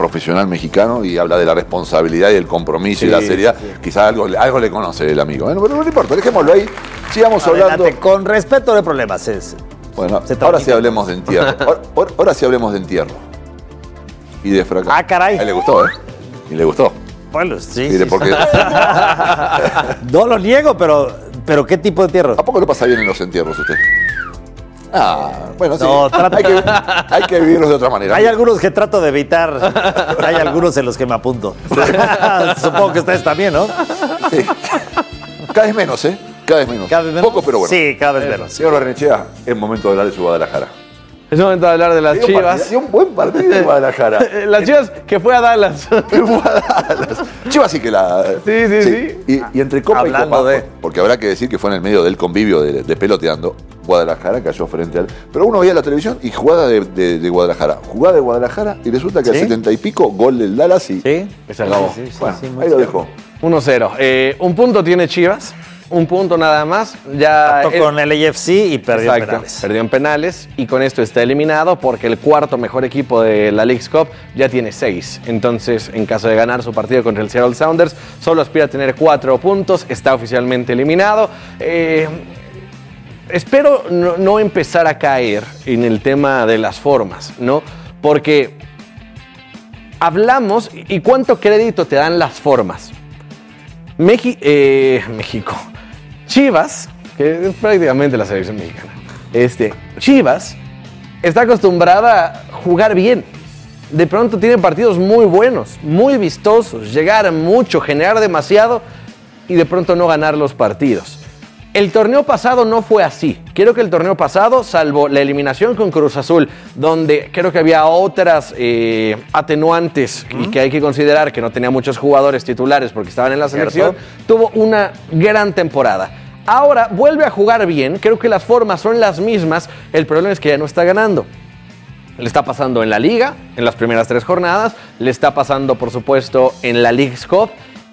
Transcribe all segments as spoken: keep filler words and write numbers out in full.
profesional mexicano y habla de la responsabilidad y el compromiso sí, y la seriedad. Sí. Quizás algo, algo le conoce el amigo. Bueno, pero no importa, dejémoslo ahí. Sigamos Adelante, hablando. con respeto de problemas. Es, bueno, ahora sí hablemos de entierro. Ahora, ahora, ahora sí hablemos de entierro. Y de fracaso. Ah, caray. A él le gustó, ¿eh? Y le gustó. Bueno, sí. Mire, sí, porque... No lo niego, pero, pero ¿qué tipo de entierro? ¿A poco lo pasa bien en los entierros usted? Ah, bueno, sí. No, trata... hay, que, hay que vivirlos de otra manera. Hay algunos que trato de evitar. Hay algunos en los que me apunto. Supongo que ustedes también, ¿no? Sí. Cada vez menos, ¿eh? Cada vez menos. Cada vez menos. Poco, pero bueno. Sí, cada vez menos. Señor Barrenechea, es momento de hablar de su Guadalajara. Es momento de hablar de las Dio Chivas. Partida, un buen partido de Guadalajara. Las Chivas que fue a Dallas. Que fue a Dallas. Chivas sí que la... Sí, sí, sí. Y, y entre Copa Hablando y Copa, de... porque habrá que decir que fue en el medio del convivio de, de peloteando, Guadalajara cayó frente al... Pero uno veía la televisión y jugada de, de, de Guadalajara. Jugada de Guadalajara y resulta que ¿Sí? al setenta y pico, gol del Dallas y... Sí. Se acabó. Sí, sí, Bueno, sí, ahí lo dejó. uno cero. Eh, un punto tiene Chivas. Un punto nada más. Ya Trató el- con el A F C y perdió en Exacto, penales. perdió en penales y con esto está eliminado porque el cuarto mejor equipo de la Leagues Cup ya tiene seis. Entonces, en caso de ganar su partido contra el Seattle Sounders, solo aspira a tener cuatro puntos, está oficialmente eliminado. Eh, espero no, no empezar a caer en el tema de las formas, ¿no? Porque hablamos y cuánto crédito te dan las formas. Meji- eh, México. Chivas, que es prácticamente la selección mexicana. Este, Chivas está acostumbrada a jugar bien. De pronto tiene partidos muy buenos, muy vistosos, llegar mucho, generar demasiado y de pronto no ganar los partidos. El torneo pasado no fue así. Creo que el torneo pasado, salvo la eliminación con Cruz Azul, donde creo que había otras eh, atenuantes y que hay que considerar que no tenía muchos jugadores titulares porque estaban en la selección, tuvo una gran temporada. Ahora vuelve a jugar bien, creo que las formas son las mismas, el problema es que ya no está ganando. Le está pasando en la Liga, en las primeras tres jornadas, le está pasando, por supuesto, en la Leagues Cup.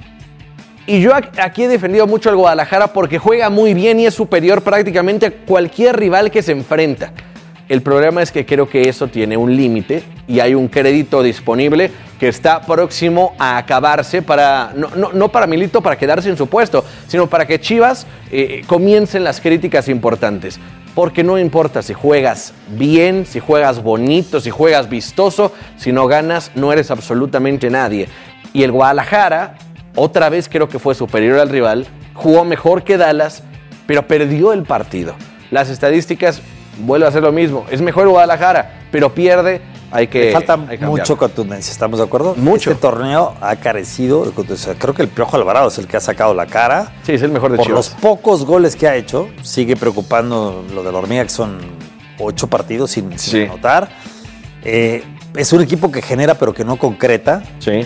Y yo aquí he defendido mucho al Guadalajara porque juega muy bien y es superior prácticamente a cualquier rival que se enfrenta. El problema es que creo que eso tiene un límite y hay un crédito disponible que está próximo a acabarse para, no, no, no para Milito para quedarse en su puesto, sino para que Chivas eh, comiencen las críticas importantes. Porque no importa si juegas bien, si juegas bonito, si juegas vistoso, si no ganas no eres absolutamente nadie. Y el Guadalajara... Otra vez creo que fue superior al rival, jugó mejor que Dallas, pero perdió el partido. Las estadísticas vuelven a ser lo mismo. Es mejor Guadalajara, pero pierde. Hay que Le falta hay que mucho contundencia, ¿estamos de acuerdo? Mucho. Este torneo ha carecido de contundencia. Creo que el Piojo Alvarado es el que ha sacado la cara. Sí, es el mejor de Por Chivas. los pocos goles que ha hecho, sigue preocupando lo de la hormiga, que son ocho partidos sin, sin Sí. anotar. Eh, es un equipo que genera, pero que no concreta. Sí.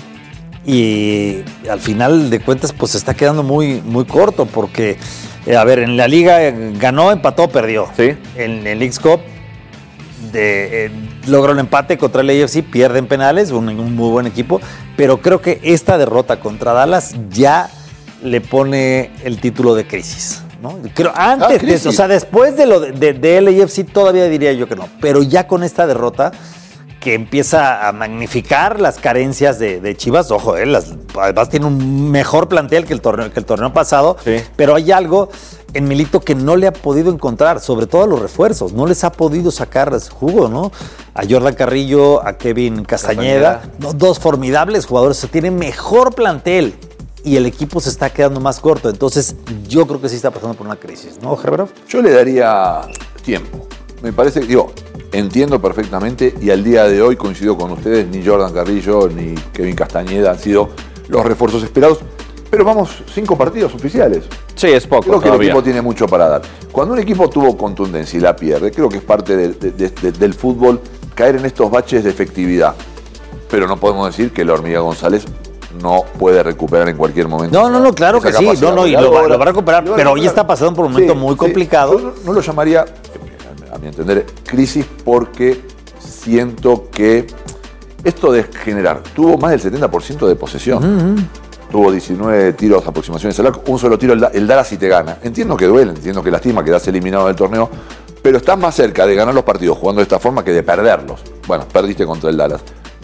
Y al final de cuentas, pues se está quedando muy, muy corto porque, eh, a ver, en la Liga eh, ganó, empató, perdió. Sí. En el Leagues Cup de, eh, logró el empate contra el A F C, pierde en penales, un, un muy buen equipo, pero creo que esta derrota contra Dallas ya le pone el título de crisis, ¿no? Creo, antes Ah, de crisis. eso, o sea, después de lo de, de, de L A F C todavía diría yo que no, pero ya con esta derrota que empieza a magnificar las carencias de, de Chivas. Ojo, eh, las, además tiene un mejor plantel que el torneo, que el torneo pasado, Sí. pero hay algo en Milito que no le ha podido encontrar, sobre todo a los refuerzos, no les ha podido sacar jugo, ¿no? A Jordan Carrillo, a Kevin Castañeda, Castañeda. ¿no? Dos formidables jugadores, se tiene mejor plantel y el equipo se está quedando más corto, entonces yo creo que sí está pasando por una crisis, ¿no, Gerberov? Yo le daría tiempo. Me parece, digo, entiendo perfectamente y al día de hoy coincido con ustedes, ni Jordan Carrillo ni Kevin Castañeda han sido los refuerzos esperados, pero vamos, cinco partidos oficiales. Sí, es poco Creo que todavía. el equipo tiene mucho para dar. Cuando un equipo tuvo contundencia y la pierde, creo que es parte de- de- de- de- del fútbol caer en estos baches de efectividad. Pero no podemos decir que la Hormiga González no puede recuperar en cualquier momento. No, no, no, claro esa que sí, capacidad no, no, y lo va, goleadora. lo va a recuperar, Lo va a pero hoy recuperar. está pasando por un momento Sí, muy sí. complicado. Yo no, no lo llamaría, a mi entender, crisis porque siento que esto de generar, tuvo más del setenta por ciento de posesión. Tuvo diecinueve tiros, aproximaciones al arco, un solo tiro, el, da- el Dallas y te gana. Entiendo que duele, entiendo que lastima, quedás eliminado del torneo, pero estás más cerca de ganar los partidos jugando de esta forma que de perderlos. Bueno, perdiste contra el Dallas.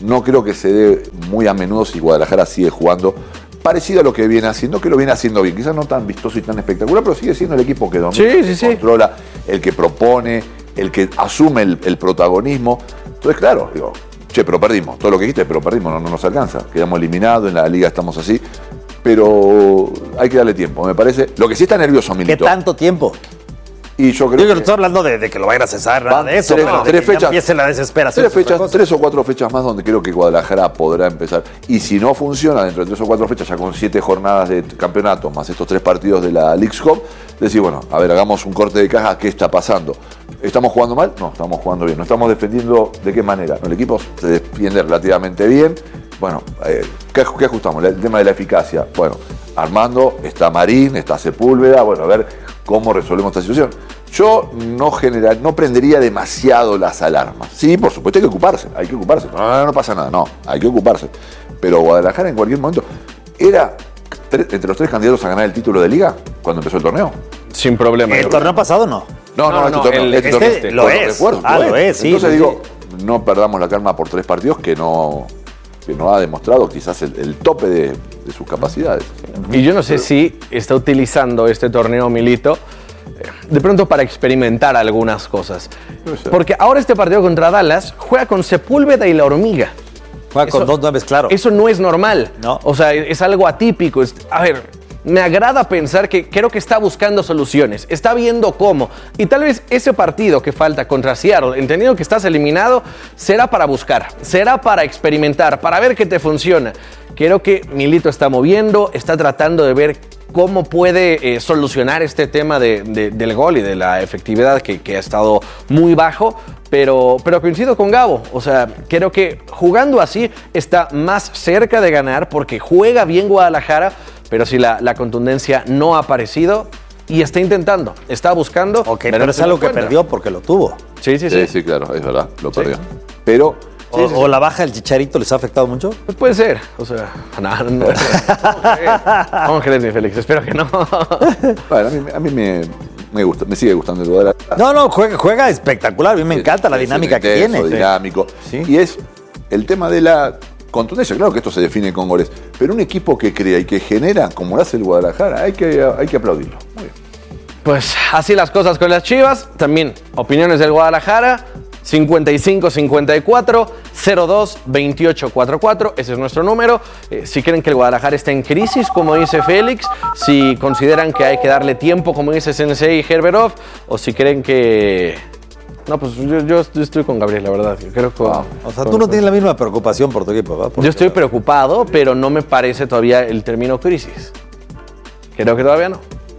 no creo que se dé muy a menudo si Guadalajara sigue jugando parecido a lo que viene haciendo, que lo viene haciendo bien. Quizás no tan vistoso y tan espectacular, pero sigue siendo el equipo que domina, sí, sí, que sí. controla, el que propone, el que asume el, el protagonismo. Entonces, claro, digo, che, pero perdimos. Todo lo que dijiste, pero perdimos, no, no nos alcanza. Quedamos eliminados, en la liga estamos así. Pero hay que darle tiempo, me parece. Lo que sí está nervioso, Milito. ¿Qué tanto tiempo? Y yo creo Yo que no estoy hablando de, de que lo vayan a cesar, nada de eso. tres, pero de tres que fechas, ya empiece la desesperación. Tres fechas, tres o cuatro fechas más donde creo que Guadalajara podrá empezar. Y si no funciona dentro de tres o cuatro fechas, ya con siete jornadas de campeonato, más estos tres partidos de la Leagues Cup, decir, bueno, a ver, hagamos un corte de caja, ¿qué está pasando? ¿Estamos jugando mal? No, estamos jugando bien. ¿No estamos defendiendo de qué manera? No, el equipo se defiende relativamente bien. Bueno, eh, ¿qué, ¿qué ajustamos? El tema de la eficacia. Bueno, Armando, está Marín, está Sepúlveda, bueno, a ver cómo resolvemos esta situación. Yo no general, no prendería demasiado las alarmas. Sí, por supuesto hay que ocuparse, hay que ocuparse. No, no, no pasa nada, no, hay que ocuparse. Pero Guadalajara en cualquier momento era tre- entre los tres candidatos a ganar el título de liga cuando empezó el torneo. Sin problema. ¿El torneo pasado no? No, no, No, este no, torneo, el- este este torneo, lo con los es. refuerzos, Ah, lo es, sí, Entonces sí, digo, no perdamos la calma por tres partidos que no, que no ha demostrado quizás el, el tope de, de sus capacidades. Y yo no sé si está utilizando este torneo, Milito, eh, de pronto para experimentar algunas cosas. Puede ser. Porque ahora este partido contra Dallas juega con Sepúlveda y La Hormiga. Juega con Eso- dos nueves, claro. Eso no es normal. No. O sea, es algo atípico. Es- a ver, me agrada pensar que creo que está buscando soluciones, está viendo cómo. Y tal vez ese partido que falta contra Seattle, entendiendo que estás eliminado, será para buscar, será para experimentar, para ver qué te funciona. Creo que Milito está moviendo, está tratando de ver cómo puede eh, solucionar este tema de, de- del gol y de la efectividad que, que ha estado muy bajo, pero, pero coincido con Gabo. O sea, creo que jugando así está más cerca de ganar porque juega bien Guadalajara, pero si la, la contundencia no ha aparecido y está intentando, está buscando. Ok, veremos pero es si algo lo que encuentra. perdió porque lo tuvo. Sí, sí, sí. Sí, sí, claro, es verdad, lo perdió. Pero O, o la baja del Chicharito les ha afectado mucho. Pues puede ser. O sea, no, no, no. ¿Cómo crees? ¿Cómo crees, mi Félix? Espero que no. bueno, a mí, a mí me, me gusta, me sigue gustando el Guadalajara. No, no, juega, juega espectacular. A mí me encanta la Es dinámica que intenso, tiene. dinámico. Sí. Y es el tema de la contundencia. Claro que esto se define con goles, pero un equipo que crea y que genera, como lo hace el Guadalajara, hay que, hay que aplaudirlo. Muy bien. Pues así las cosas con las Chivas. También opiniones del Guadalajara. cincuenta y cinco cincuenta y cuatro cero dos veintiocho cuarenta y cuatro, ese es nuestro número. Eh, si creen que el Guadalajara está en crisis, como dice Félix, si consideran que hay que darle tiempo, como dice Sensei Herberov, o si creen que... No, pues yo, yo estoy con Gabriel, la verdad. Yo creo que... O sea, tú no tienes la misma preocupación por tu equipo, ¿verdad? Porque- Yo estoy preocupado, pero no me parece todavía el término crisis. Creo que todavía no.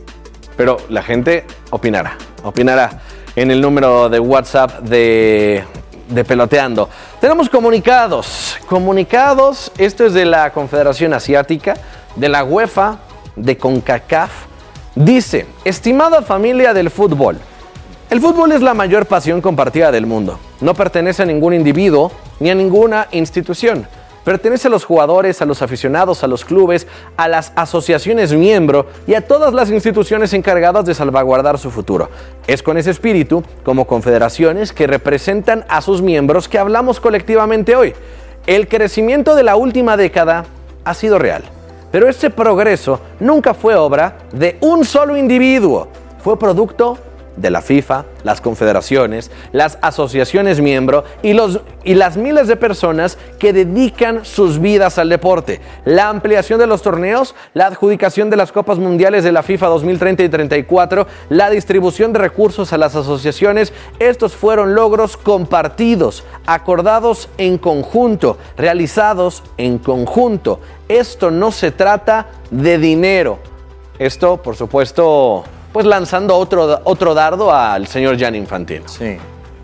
Pero la gente opinará, opinará en el número de WhatsApp de, de Peloteando. Tenemos comunicados, comunicados, esto es de la Confederación Asiática, de la UEFA, de CONCACAF. Dice, estimada familia del fútbol, el fútbol es la mayor pasión compartida del mundo. No pertenece a ningún individuo ni a ninguna institución. Pertenece a los jugadores, a los aficionados, a los clubes, a las asociaciones miembro y a todas las instituciones encargadas de salvaguardar su futuro. Es con ese espíritu, como confederaciones que representan a sus miembros, que hablamos colectivamente hoy. El crecimiento de la última década ha sido real, pero este progreso nunca fue obra de un solo individuo. Fue producto de la FIFA, las confederaciones, las asociaciones miembro y, los, y las miles de personas que dedican sus vidas al deporte. La ampliación de los torneos, la adjudicación de las Copas Mundiales de la FIFA dos mil treinta y treinta y cuatro, la distribución de recursos a las asociaciones, estos fueron logros compartidos, acordados en conjunto, realizados en conjunto. Esto no se trata de dinero. Esto, por supuesto, pues lanzando otro, otro dardo al señor Gianni Infantino. Sí.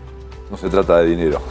No se trata de dinero.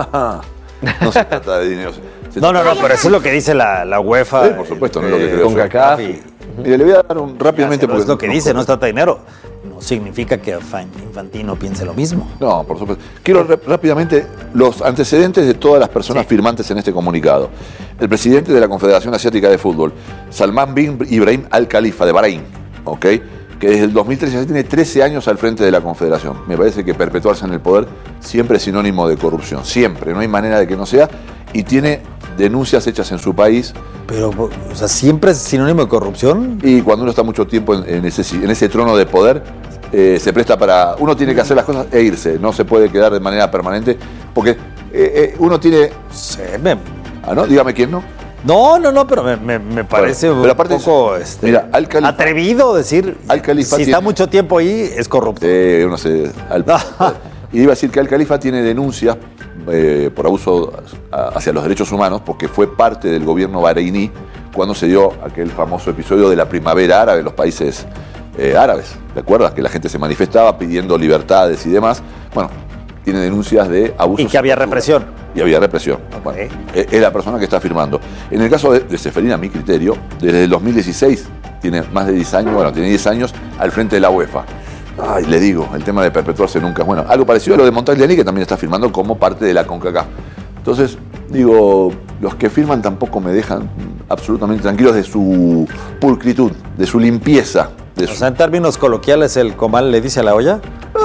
No se trata de dinero. Se No, no, trata no, de- pero eso es lo que dice la, la UEFA. Sí, por supuesto, no es lo que creo yo. CONCACAF. y- Mire, le voy a dar un rápidamente pero es porque lo que dice, no se trata de dinero. No significa que Infantino piense lo mismo. No, por supuesto. Quiero re- rápidamente los antecedentes de todas las personas Sí. firmantes en este comunicado. El presidente de la Confederación Asiática de Fútbol, Salman bin Ibrahim Al Khalifa de Bahrein, ¿ok? Que desde el dos mil trece ya tiene trece años al frente de la Confederación. Me parece que perpetuarse en el poder siempre es sinónimo de corrupción, siempre, no hay manera de que no sea. y tiene denuncias hechas en su país. Pero, o sea, ¿siempre es sinónimo de corrupción? Y cuando uno está mucho tiempo en, en, ese, en ese trono de poder, eh, se presta para... Uno tiene que hacer las cosas e irse, no se puede quedar de manera permanente, porque eh, eh, uno tiene... Sí, me... Ah, ¿no? Dígame quién no. No, no, no, pero me, me, me parece bueno, pero aparte un poco es, este, mira, Al Khalifa, atrevido decir, Al Khalifa si tiene, está mucho tiempo ahí, es corrupto. Eh, uno se, al, y iba a decir que Al Khalifa tiene denuncias eh, por abuso hacia los derechos humanos, porque fue parte del gobierno bahreiní cuando se dio aquel famoso episodio de la primavera árabe en los países eh, árabes. ¿Te acuerdas? Que la gente se manifestaba pidiendo libertades y demás. Bueno, tiene denuncias de abuso. Y que había represión. Y había represión. Okay. Bueno, es la persona que está firmando. En el caso de, de Ceferín, a mi criterio, desde el dos mil dieciséis, tiene más de diez años, bueno, tiene diez años al frente de la UEFA. Ay, le digo, el tema de perpetuarse nunca es bueno. Algo parecido a lo de Montagliani, que también está firmando como parte de la CONCACAF. Entonces, digo, los que firman tampoco me dejan absolutamente tranquilos de su pulcritud, de su limpieza. De su... O sea, en términos coloquiales, el comal le dice a la olla.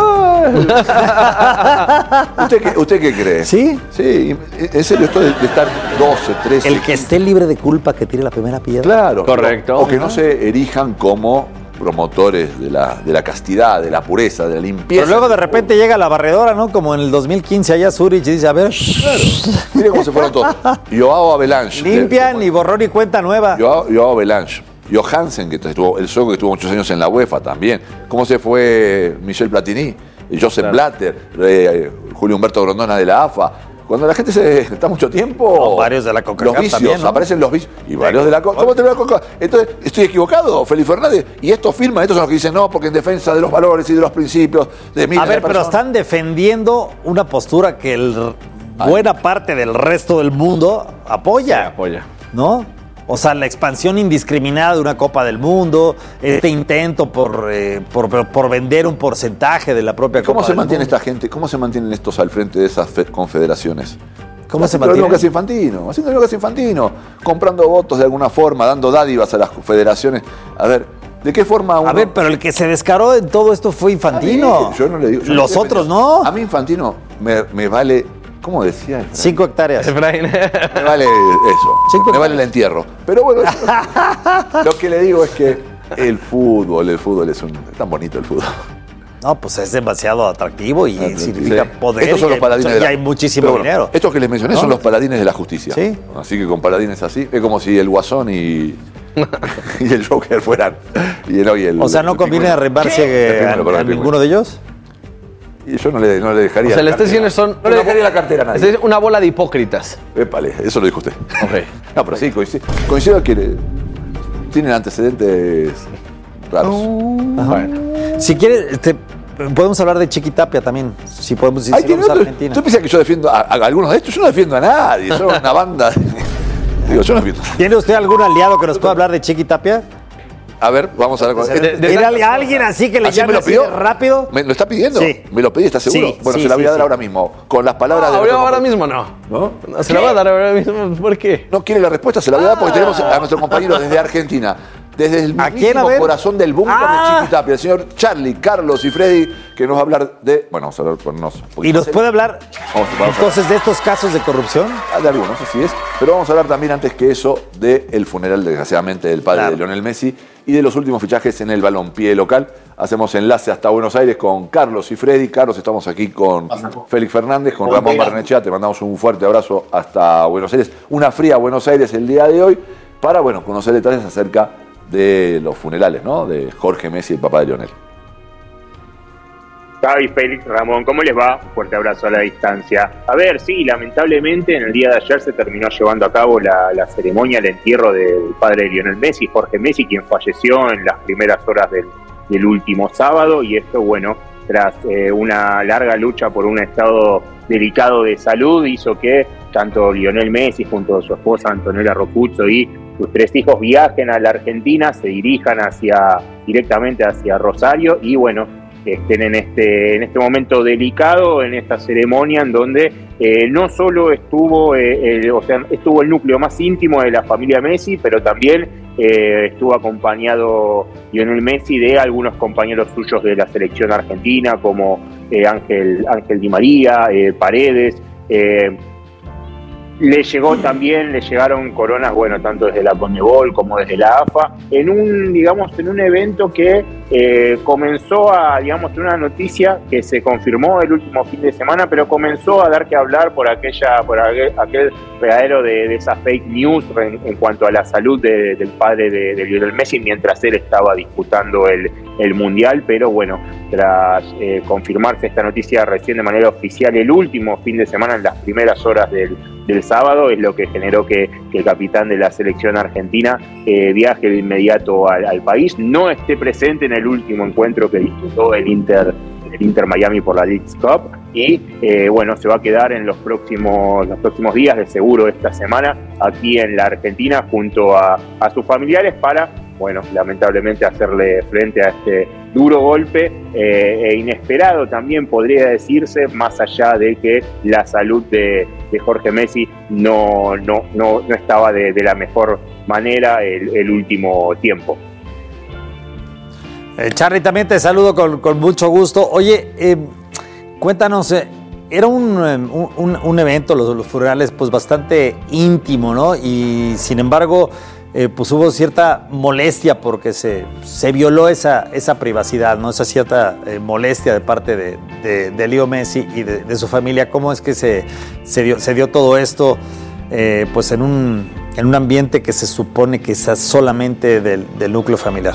¿Usted qué, ¿Usted qué cree? ¿Sí? Sí, en serio, esto de, de estar doce, trece... El que esté libre de culpa que tire la primera piedra. Claro. Correcto. O que no se erijan como promotores de la, de la castidad, de la pureza, de la limpieza. Pero luego de repente llega la barredora, ¿no? Como en el dos mil quince allá Zurich y dice, a ver... Claro. Mire cómo se fueron todos. Joao Avalanche. Limpian y borrón y cuenta nueva. Joao, Joao Avalanche. Johansen, que estuvo, el sueco que estuvo muchos años en la UEFA también. ¿Cómo se fue Michel Platini? Joseph claro. Blatter, eh, Julio Humberto Grondona de la A F A. Cuando la gente se está mucho tiempo... No, varios de la CONCACAF Los vicios, también, ¿no? Aparecen los vicios. Y varios de la CONCACAF. ¿Cómo te lo voy a Entonces, ¿estoy equivocado, Félix Fernández? Y estos firman, estos son los que dicen no, porque en defensa de los valores y de los principios de miles A ver, de pero están defendiendo una postura que el, buena parte del resto del mundo apoya. Sí, apoya. ¿No? O sea, la expansión indiscriminada de una Copa del Mundo, este intento por, eh, por, por vender un porcentaje de la propia Copa del Mundo. ¿Cómo se mantiene esta gente? ¿Cómo se mantienen estos al frente de esas confederaciones? ¿Cómo se mantiene? Haciendo lo mismo que hace Infantino, haciendo lo mismo que hace Infantino, comprando votos de alguna forma, dando dádivas a las federaciones. A ver, ¿de qué forma uno... A ver, pero el que se descaró en todo esto fue Infantino. Mí, yo no le digo... Los no otros no. A mí Infantino me, me vale... ¿Cómo decía? Efraín? Cinco hectáreas. Efraín. Me vale eso. Cinco me vale el entierro. Pero bueno, eso, lo que le digo es que el fútbol, el fútbol es, un, es tan bonito el fútbol. No, pues es demasiado atractivo y atractivo. significa Sí. poder. Estos son los paladines y, de la, y hay muchísimo bueno, dinero. Estos que les mencioné ¿no? son los paladines de la justicia. Sí. Así que con paladines así, es como si el Guasón y, y el Joker fueran. Y el, y el, o sea, ¿no el conviene arrimarse a, a, a ninguno de ellos? Y yo no le, no le dejaría. O sea, las tres son. No le dejaría la cartera a nadie. Es una bola de hipócritas. Épale, eso lo dijo usted. Ok. No, pero sí, coincido, coincido que tienen antecedentes raros. Ajá. Bueno. Si quieres, te, podemos hablar de Chiquitapia también. Si podemos si Ay, si vamos a Argentina. ¿Tú piensas que yo defiendo a, a algunos de estos? Yo no defiendo a nadie. Son una banda. Digo, yo no defiendo. ¿Tiene usted algún aliado que nos pueda hablar de Chiquitapia? A ver, vamos a ver. Con... ¿De, de ¿Tiene alguien así que le ¿Así llame me lo pidió? rápido? ¿Me lo está pidiendo? Sí. ¿Me lo pedí? ¿Estás seguro? Sí, bueno, sí, se la voy sí, a dar sí. ahora mismo. Con las palabras no, de... No, ahora mismo no. ¿No? no se la va a dar ahora mismo. ¿Por qué? No quiere la respuesta, se la voy a dar porque ah. tenemos a nuestro compañero desde Argentina. Desde el mismísimo corazón del búnker ah. de Chiquitapia, el señor Charlie, Carlos y Freddy, que nos va a hablar de... Bueno, vamos a hablar con nosotros. ¿Y nos puede hablar vamos, vamos entonces de estos casos de corrupción? Ah, de algunos, así es. Pero vamos a hablar también antes que eso del funeral, desgraciadamente, del padre claro. de Lionel Messi y de los últimos fichajes en el balompié local. Hacemos enlace hasta Buenos Aires con Carlos y Freddy. Carlos, estamos aquí con Félix Fernández, con Ramón Barrenechea. Te mandamos un fuerte abrazo hasta Buenos Aires. Una fría Buenos Aires el día de hoy para, bueno, conocer detalles acerca de los funerales, ¿no? De Jorge Messi, el papá de Lionel. Javi, Félix, Ramón, ¿cómo les va? Fuerte abrazo a la distancia. A ver, sí, lamentablemente en el día de ayer se terminó llevando a cabo la, la ceremonia, el entierro del padre de Lionel Messi, Jorge Messi, quien falleció en las primeras horas del, del último sábado, y esto, bueno, tras eh, una larga lucha por un estado delicado de salud, hizo que tanto Lionel Messi junto a su esposa Antonella Roccuzzo y sus tres hijos viajen a la Argentina, se dirijan hacia directamente hacia Rosario y bueno, estén en este en este momento delicado, en esta ceremonia en donde eh, no solo estuvo eh, el, o sea, estuvo el núcleo más íntimo de la familia Messi, pero también eh, estuvo acompañado Lionel Messi de algunos compañeros suyos de la selección argentina como eh, Ángel Ángel Di María, eh, Paredes, eh, Le llegó también, le llegaron coronas, bueno, tanto desde la Conmebol como desde la A F A, en un, digamos, en un evento que eh, comenzó a, digamos, en una noticia que se confirmó el último fin de semana, pero comenzó a dar que hablar por aquella, por aquel, aquel regadero de, de esas fake news en, en cuanto a la salud de, del padre de, de Lionel Messi mientras él estaba disputando el, el Mundial, pero bueno, tras eh, confirmarse esta noticia recién de manera oficial el último fin de semana, en las primeras horas del del sábado, es lo que generó que, que el capitán de la selección argentina eh, viaje de inmediato al, al país, no esté presente en el último encuentro que disputó el Inter, el Inter Miami por la Leagues Cup y eh, bueno, se va a quedar en los próximos, los próximos días, de seguro esta semana, aquí en la Argentina junto a, a sus familiares para, bueno, lamentablemente hacerle frente a este duro golpe eh, e inesperado también podría decirse, más allá de que la salud de, de Jorge Messi no, no, no, no estaba de, de la mejor manera el, el último tiempo. Eh, Charly, también te saludo con, con mucho gusto. Oye, eh, cuéntanos, eh, era un, un, un evento, los, los funerales, pues bastante íntimo, ¿no? Y sin embargo, Eh, pues hubo cierta molestia porque se, se violó esa, esa privacidad, ¿no? Esa cierta eh, molestia de parte de, de, de Leo Messi y de, de su familia. ¿Cómo es que se, se, dio, se dio todo esto eh, pues en un, en un ambiente que se supone que es solamente del, del núcleo familiar?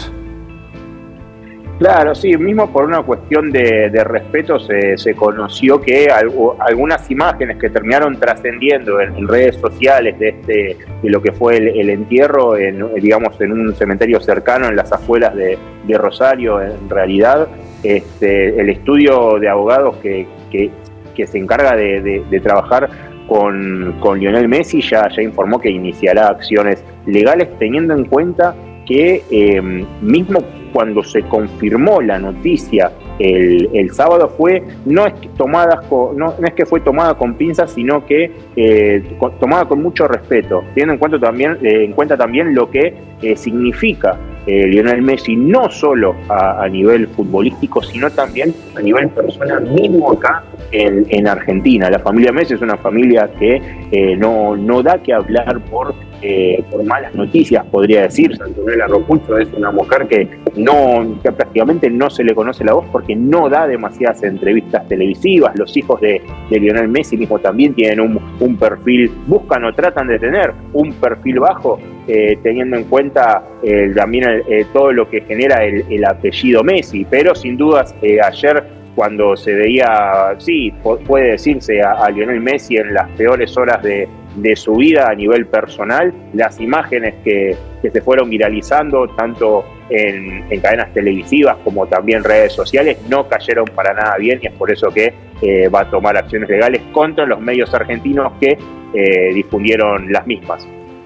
Claro, sí, mismo por una cuestión de, de respeto se, se conoció que algo, algunas imágenes que terminaron trascendiendo en, en redes sociales de este de lo que fue el, el entierro, en, digamos, en un cementerio cercano en las afueras de, de Rosario, en realidad, este, el estudio de abogados que, que, que se encarga de, de, de trabajar con, con Lionel Messi ya, ya informó que iniciará acciones legales teniendo en cuenta que eh, mismo cuando se confirmó la noticia el, el sábado fue no es, tomadas con, no, no es que fue tomada con pinzas, sino que eh, con, tomada con mucho respeto, teniendo en cuenta también, eh, en cuenta también lo que eh, significa eh, Lionel Messi, no solo a, a nivel futbolístico, sino también a nivel personal, mismo acá en, en Argentina. La familia Messi es una familia que eh, no, no da que hablar por Eh, por malas noticias, podría decir. Antonella Rocucho es una mujer que no que prácticamente no se le conoce la voz porque no da demasiadas entrevistas televisivas. Los hijos de, de Lionel Messi mismo también tienen un, un perfil, buscan o tratan de tener un perfil bajo, eh, teniendo en cuenta eh, también eh, todo lo que genera el, el apellido Messi, pero sin dudas eh, ayer cuando se veía, sí, puede decirse a, a Lionel Messi en las peores horas de de su vida a nivel personal, las imágenes que, que se fueron viralizando tanto en, en cadenas televisivas como también redes sociales no cayeron para nada bien y es por eso que eh, va a tomar acciones legales contra los medios argentinos que eh, difundieron las mismas.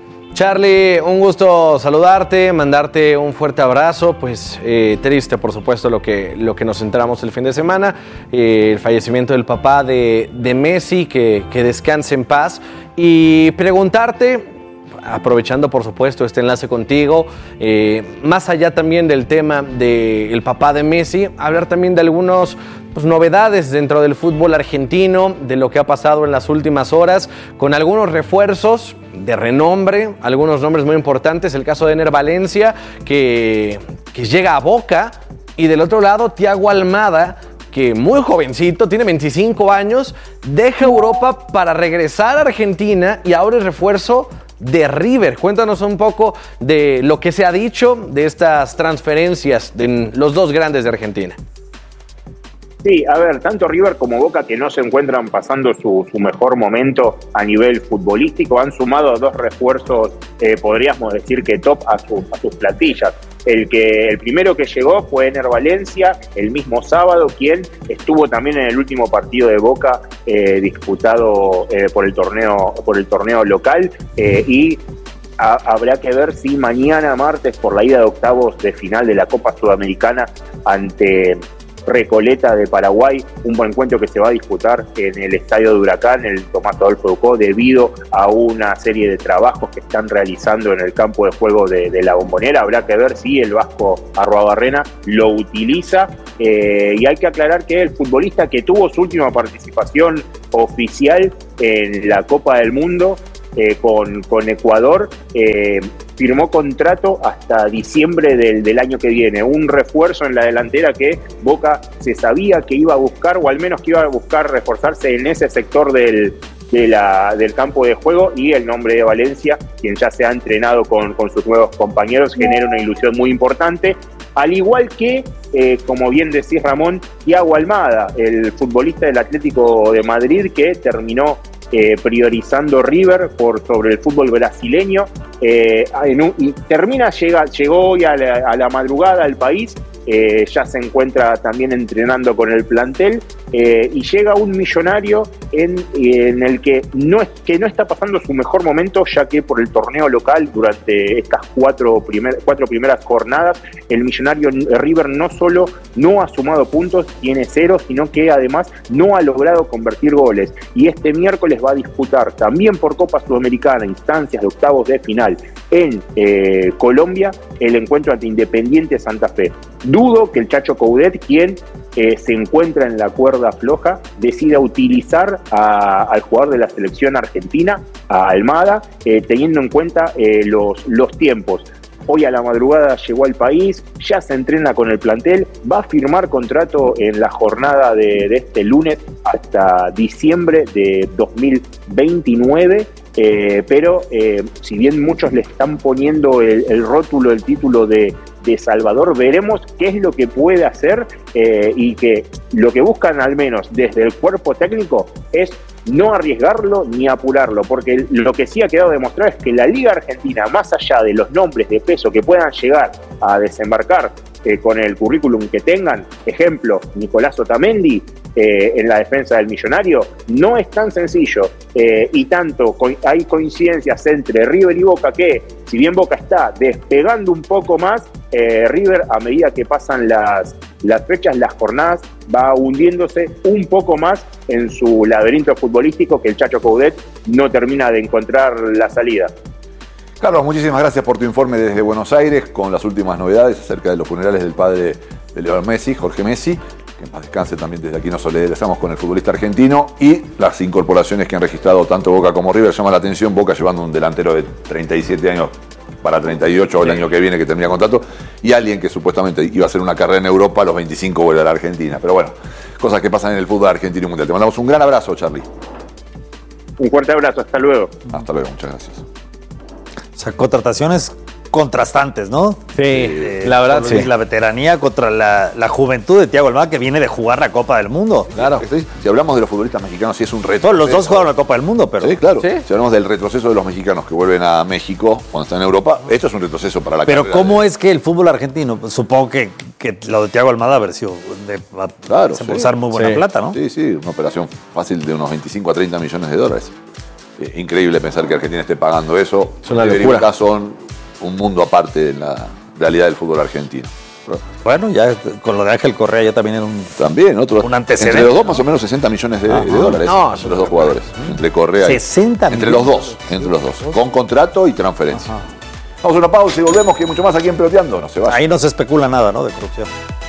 Charly, un gusto saludarte, mandarte un fuerte abrazo, pues eh, triste por supuesto lo que, lo que nos enteramos el fin de semana, eh, el fallecimiento del papá de, de Messi, que, que descanse en paz, y preguntarte, aprovechando por supuesto este enlace contigo, eh, más allá también del tema del papá de Messi, hablar también de algunos pues, novedades dentro del fútbol argentino, de lo que ha pasado en las últimas horas, con algunos refuerzos de renombre, algunos nombres muy importantes, el caso de Ener Valencia, que, que llega a Boca, y del otro lado Thiago Almada, que muy jovencito, tiene veinticinco años, deja Europa para regresar a Argentina y ahora es refuerzo de River. Cuéntanos un poco de lo que se ha dicho de estas transferencias de los dos grandes de Argentina. Sí, a ver, tanto River como Boca, que no se encuentran pasando su, su mejor momento a nivel futbolístico, han sumado dos refuerzos, eh, podríamos decir que top a, su, a sus plantillas. El, que, el primero que llegó fue Ener Valencia, el mismo sábado, quien estuvo también en el último partido de Boca eh, disputado eh, por, el torneo, por el torneo local eh, y a, habrá que ver si mañana martes por la ida de octavos de final de la Copa Sudamericana ante Recoleta de Paraguay, un buen encuentro que se va a disputar en el estadio de Huracán, el Tomás Adolfo Ducó, debido a una serie de trabajos que están realizando en el campo de juego de, de la Bombonera. Habrá que ver si el Vasco Arruabarrena lo utiliza, eh, y hay que aclarar que el futbolista que tuvo su última participación oficial en la Copa del Mundo eh, con, con Ecuador, eh, firmó contrato hasta diciembre del, del año que viene, un refuerzo en la delantera que Boca se sabía que iba a buscar, o al menos que iba a buscar reforzarse en ese sector del, de la, del campo de juego, y el nombre de Valencia, quien ya se ha entrenado con, con sus nuevos compañeros, genera una ilusión muy importante, al igual que, eh, como bien decís Ramón, Thiago Almada, el futbolista del Atlético de Madrid que terminó Eh, priorizando River por sobre el fútbol brasileño, eh, en un, y termina, llega, llegó hoy a la, a la madrugada al país, eh, ya se encuentra también entrenando con el plantel, eh, y llega un Millonario en, en el que no, es, que no está pasando su mejor momento, ya que por el torneo local durante estas cuatro, primer, cuatro primeras jornadas, el Millonario River no solo no ha sumado puntos, tiene cero, sino que además no ha logrado convertir goles, y este miércoles va a disputar también por Copa Sudamericana, instancias de octavos de final en eh, Colombia, el encuentro ante Independiente Santa Fe. Dudo que el Chacho Coudet, quien eh, se encuentra en la cuerda floja, decida utilizar a, al jugador de la selección argentina, a Almada, eh, teniendo en cuenta eh, los, los tiempos. Hoy a la madrugada llegó al país, ya se entrena con el plantel, va a firmar contrato en la jornada de, de este lunes hasta diciembre de dos mil veintinueve, eh, pero eh, si bien muchos le están poniendo el, el rótulo, el título de, de Salvador, veremos qué es lo que puede hacer, eh, y que lo que buscan al menos desde el cuerpo técnico es no arriesgarlo ni apurarlo, porque lo que sí ha quedado demostrado es que la Liga Argentina, más allá de los nombres de peso que puedan llegar a desembarcar eh, con el currículum que tengan, ejemplo, Nicolás Otamendi, eh, en la defensa del Millonario, no es tan sencillo, eh, y tanto co- hay coincidencias entre River y Boca que, si bien Boca está despegando un poco más, eh, River, a medida que pasan las, las fechas, las jornadas, va hundiéndose un poco más en su laberinto futbolístico, que el Chacho Coudet no termina de encontrar la salida. Carlos, muchísimas gracias por tu informe desde Buenos Aires con las últimas novedades acerca de los funerales del padre de Lionel Messi, Jorge Messi, que en paz descanse también. Desde aquí nos solidarizamos con el futbolista argentino, y las incorporaciones que han registrado tanto Boca como River. Llama la atención Boca llevando un delantero de treinta y siete años para treinta y ocho, el año que viene, que termina contrato, y alguien que supuestamente iba a hacer una carrera en Europa, a los veinticinco vuelve a la Argentina. Pero bueno, cosas que pasan en el fútbol argentino y mundial. Te mandamos un gran abrazo, Charly. Un fuerte abrazo, hasta luego. Hasta luego, muchas gracias. O sea, contrataciones contrastantes, ¿no? Sí, Eh, la verdad, por sí. La veteranía contra la, la juventud de Thiago Almada, que viene de jugar la Copa del Mundo. Claro. Estoy- Si hablamos de los futbolistas mexicanos, sí es un reto. Todos los dos jugaron la Copa del Mundo, pero Sí, claro. ¿Sí? Si hablamos del retroceso de los mexicanos que vuelven a México cuando están en Europa, esto es un retroceso para la Pero carrera ¿cómo de- es que el fútbol argentino? Pues supongo que, que lo de Thiago Almada haber sido de va- Claro, se sí. posar muy buena Sí. plata, ¿no? Sí, sí, una operación fácil de unos veinticinco a treinta millones de dólares. Eh, increíble pensar que Argentina esté pagando eso. Es una River y locura. Boca son un mundo aparte en la realidad del fútbol argentino. Pero Bueno, ya con lo de Ángel Correa ya también era un... también, otros. Un antecedente, Entre los dos, ¿no? más o menos sesenta millones de, Ajá. de dólares. No, entre los dos jugadores. Entre Correa y. sesenta Entre los millones. dos. Entre los dos. Con contrato y transferencia. Vamos a una pausa y volvemos, que hay mucho más aquí en Peloteando. No se vayan. Ahí no se especula nada, ¿no? De corrupción.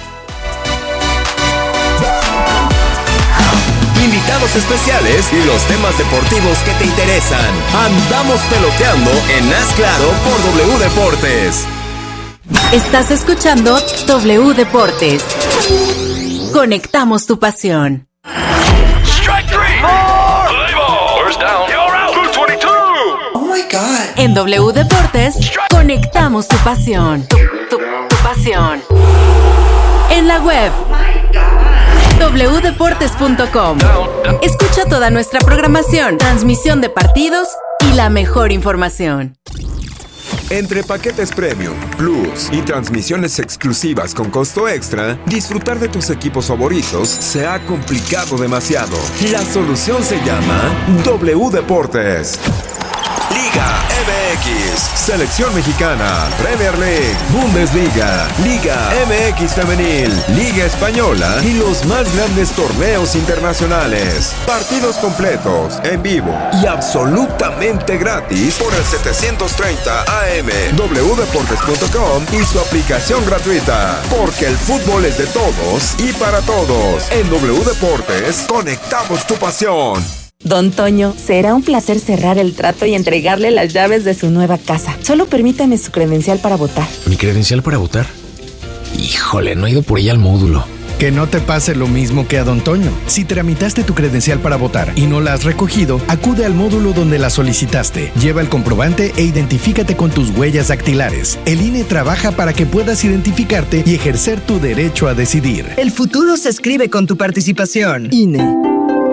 Invitados especiales y los temas deportivos que te interesan. Andamos peloteando en Haz Claro por W Deportes. Estás escuchando W Deportes. Conectamos tu pasión. Strike three. Play ball. First down. You're out. Blue twenty-two. Oh my God. En W Deportes, conectamos tu pasión. Tu, tu- tu pasión. En la web doble u deportes punto com. Escucha toda nuestra programación, transmisión de partidos y la mejor información. Entre paquetes premium, plus y transmisiones exclusivas con costo extra, disfrutar de tus equipos favoritos se ha complicado demasiado. La solución se llama W Deportes. Liga M X, Selección Mexicana, Premier League, Bundesliga, Liga M X Femenil, Liga Española y los más grandes torneos internacionales. Partidos completos, en vivo y absolutamente gratis por el setecientos treinta A M, doble u deportes punto com y su aplicación gratuita. Porque el fútbol es de todos y para todos. En W Deportes, conectamos tu pasión. Don Toño, será un placer cerrar el trato y entregarle las llaves de su nueva casa. Solo permítame su credencial para votar. ¿Mi credencial para votar? Híjole, no he ido por ella al módulo. Que no te pase lo mismo que a Don Toño. Si tramitaste tu credencial para votar y no la has recogido, acude al módulo donde la solicitaste. Lleva el comprobante e identifícate con tus huellas dactilares. El I N E trabaja para que puedas identificarte y ejercer tu derecho a decidir. El futuro se escribe con tu participación. I N E.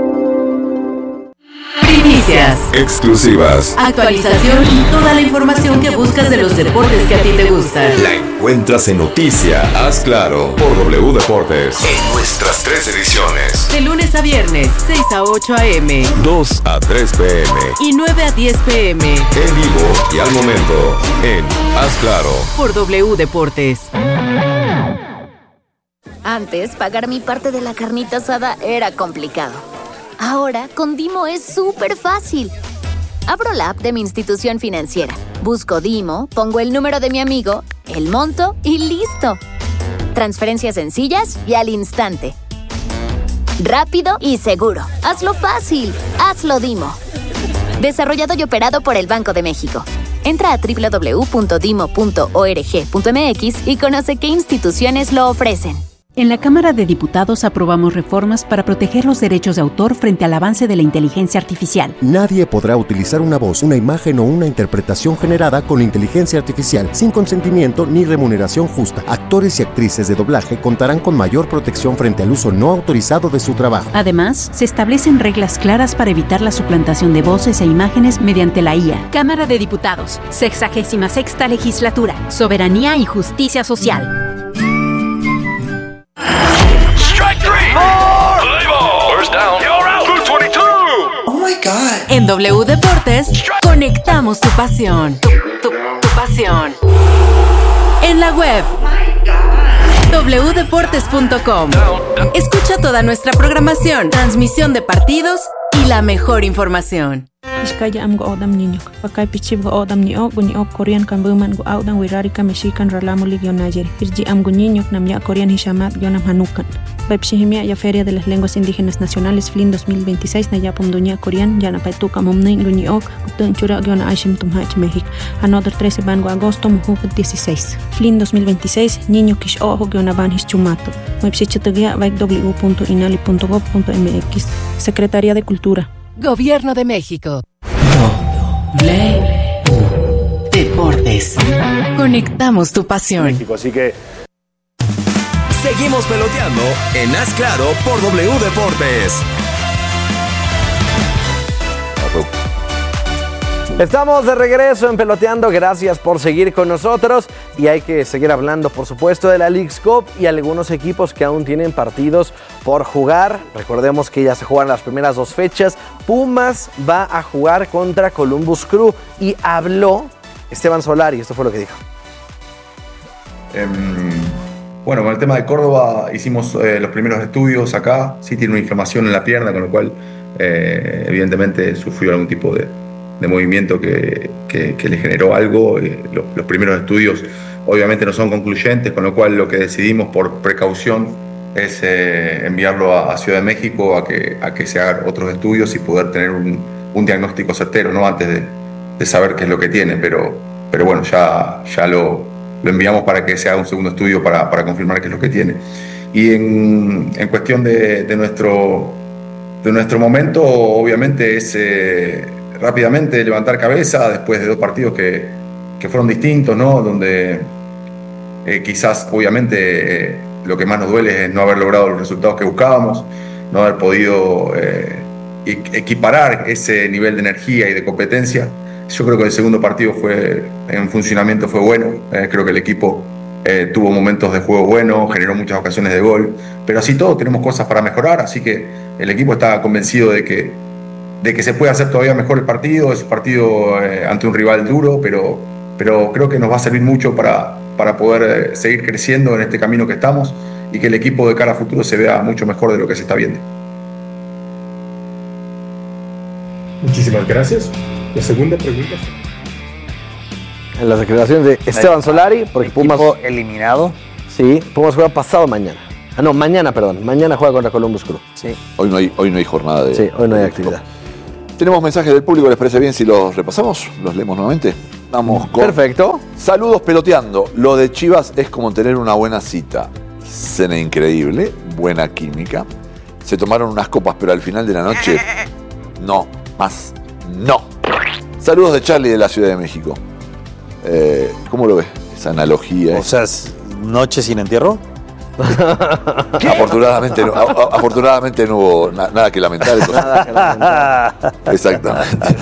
Primicias, Exclusivas. actualización y toda la información que buscas de los deportes que a ti te gustan. La encuentras en Noticia. Haz claro por W Deportes. En nuestras tres ediciones. De lunes a viernes, seis a ocho a eme dos a tres pe eme. y nueve a diez pe eme. En vivo y al momento. En Haz claro. Por W Deportes. Antes, pagar mi parte de la carnita asada era complicado. Ahora, con Dimo es súper fácil. Abro la app de mi institución financiera, busco Dimo, pongo el número de mi amigo, el monto y ¡listo! Transferencias sencillas y al instante. Rápido y seguro. Hazlo fácil. Hazlo Dimo. Desarrollado y operado por el Banco de México. Entra a doble u doble u doble u punto dimo punto org punto eme equis y conoce qué instituciones lo ofrecen. En la Cámara de Diputados aprobamos reformas para proteger los derechos de autor frente al avance de la inteligencia artificial. Nadie podrá utilizar una voz, una imagen o una interpretación generada con inteligencia artificial sin consentimiento ni remuneración justa. Actores y actrices de doblaje contarán con mayor protección frente al uso no autorizado de su trabajo. Además, se establecen reglas claras para evitar la suplantación de voces e imágenes mediante la I A. Cámara de Diputados, sexagésima sexta legislatura, soberanía y justicia social. En W Deportes, conectamos tu pasión. Tu, tu, tu pasión. En la web, doble u deportes punto com. Escucha toda nuestra programación, transmisión de partidos y la mejor información. Iskaya am go odam ninyok. Pakai pichib go odam niok, guniok Korean kan buman go audang wirari ka Mexican ralamu ligyo Niger. Irji am guninyok nam ya Korean hishamat gyo nam hanukan. Pepsihimia ya Feria de las Lenguas Indígenas Nacionales F L I N dos mil veintiséis na ya pomdunya Korean ya na paituka momnin guniok utun chura gyo na aishim tumhach México. Another trece van go agosto muhuk dieciséis. F L I N dos mil veintiséis niño kish ojo gyo na van hischumato. Websichetagya vaik w punto inali punto gov punto eme equis. Secretaría de Cultura. Gobierno de México. W Deportes. Conectamos tu pasión. México, así que seguimos peloteando en Haz Claro por W Deportes. Estamos de regreso en Peloteando, gracias por seguir con nosotros y hay que seguir hablando por supuesto de la Leagues Cup y algunos equipos que aún tienen partidos por jugar. Recordemos que ya se juegan las primeras dos fechas. Pumas va a jugar contra Columbus Crew y habló Esteban Solari, esto fue lo que dijo. Eh, bueno, con el tema de Córdoba hicimos eh, los primeros estudios acá, sí tiene una inflamación en la pierna, con lo cual eh, evidentemente sufrió algún tipo de de movimiento que, que, que le generó algo. Eh, los, los primeros estudios obviamente no son concluyentes, con lo cual lo que decidimos por precaución es eh, enviarlo a, a Ciudad de México a que, a que se hagan otros estudios y poder tener un, un diagnóstico certero, ¿no? Antes de, de saber qué es lo que tiene, pero, pero bueno, ya, ya lo, lo enviamos para que se haga un segundo estudio para, para confirmar qué es lo que tiene. Y en, en cuestión de, de, nuestro, de nuestro momento, obviamente es eh, rápidamente levantar cabeza después de dos partidos que, que fueron distintos, ¿no? Donde eh, quizás obviamente eh, lo que más nos duele es no haber logrado los resultados que buscábamos, no haber podido eh, equiparar ese nivel de energía y de competencia. Yo creo que el segundo partido fue en funcionamiento fue bueno, eh, creo que el equipo eh, tuvo momentos de juego buenos, generó muchas ocasiones de gol, pero así todo tenemos cosas para mejorar, así que el equipo está convencido de que de que se puede hacer todavía mejor el partido. Es un partido eh, ante un rival duro, pero, pero creo que nos va a servir mucho para, para poder eh, seguir creciendo en este camino que estamos y que el equipo de cara a futuro se vea mucho mejor de lo que se está viendo. Muchísimas gracias. La segunda pregunta. En las declaraciones de Esteban Solari, porque Pumas eliminado. Sí, Pumas juega pasado mañana. Ah, no, mañana, perdón. Mañana juega contra Columbus Crew. Sí. Hoy no hay, hoy no hay jornada de... Sí, hoy no hay actividad. Tenemos mensajes del público, ¿les parece bien si los repasamos? ¿Los leemos nuevamente? Vamos con... Perfecto. Saludos peloteando. Lo de Chivas es como tener una buena cita. Cena increíble, buena química. Se tomaron unas copas, pero al final de la noche... No, más no. Saludos de Charlie de la Ciudad de México. Eh, ¿Cómo lo ves? Esa analogía. O sea, ¿noche sin entierro? Afortunadamente, no, a, a, afortunadamente no hubo na, nada que lamentar. Nada que lamentar. Exactamente.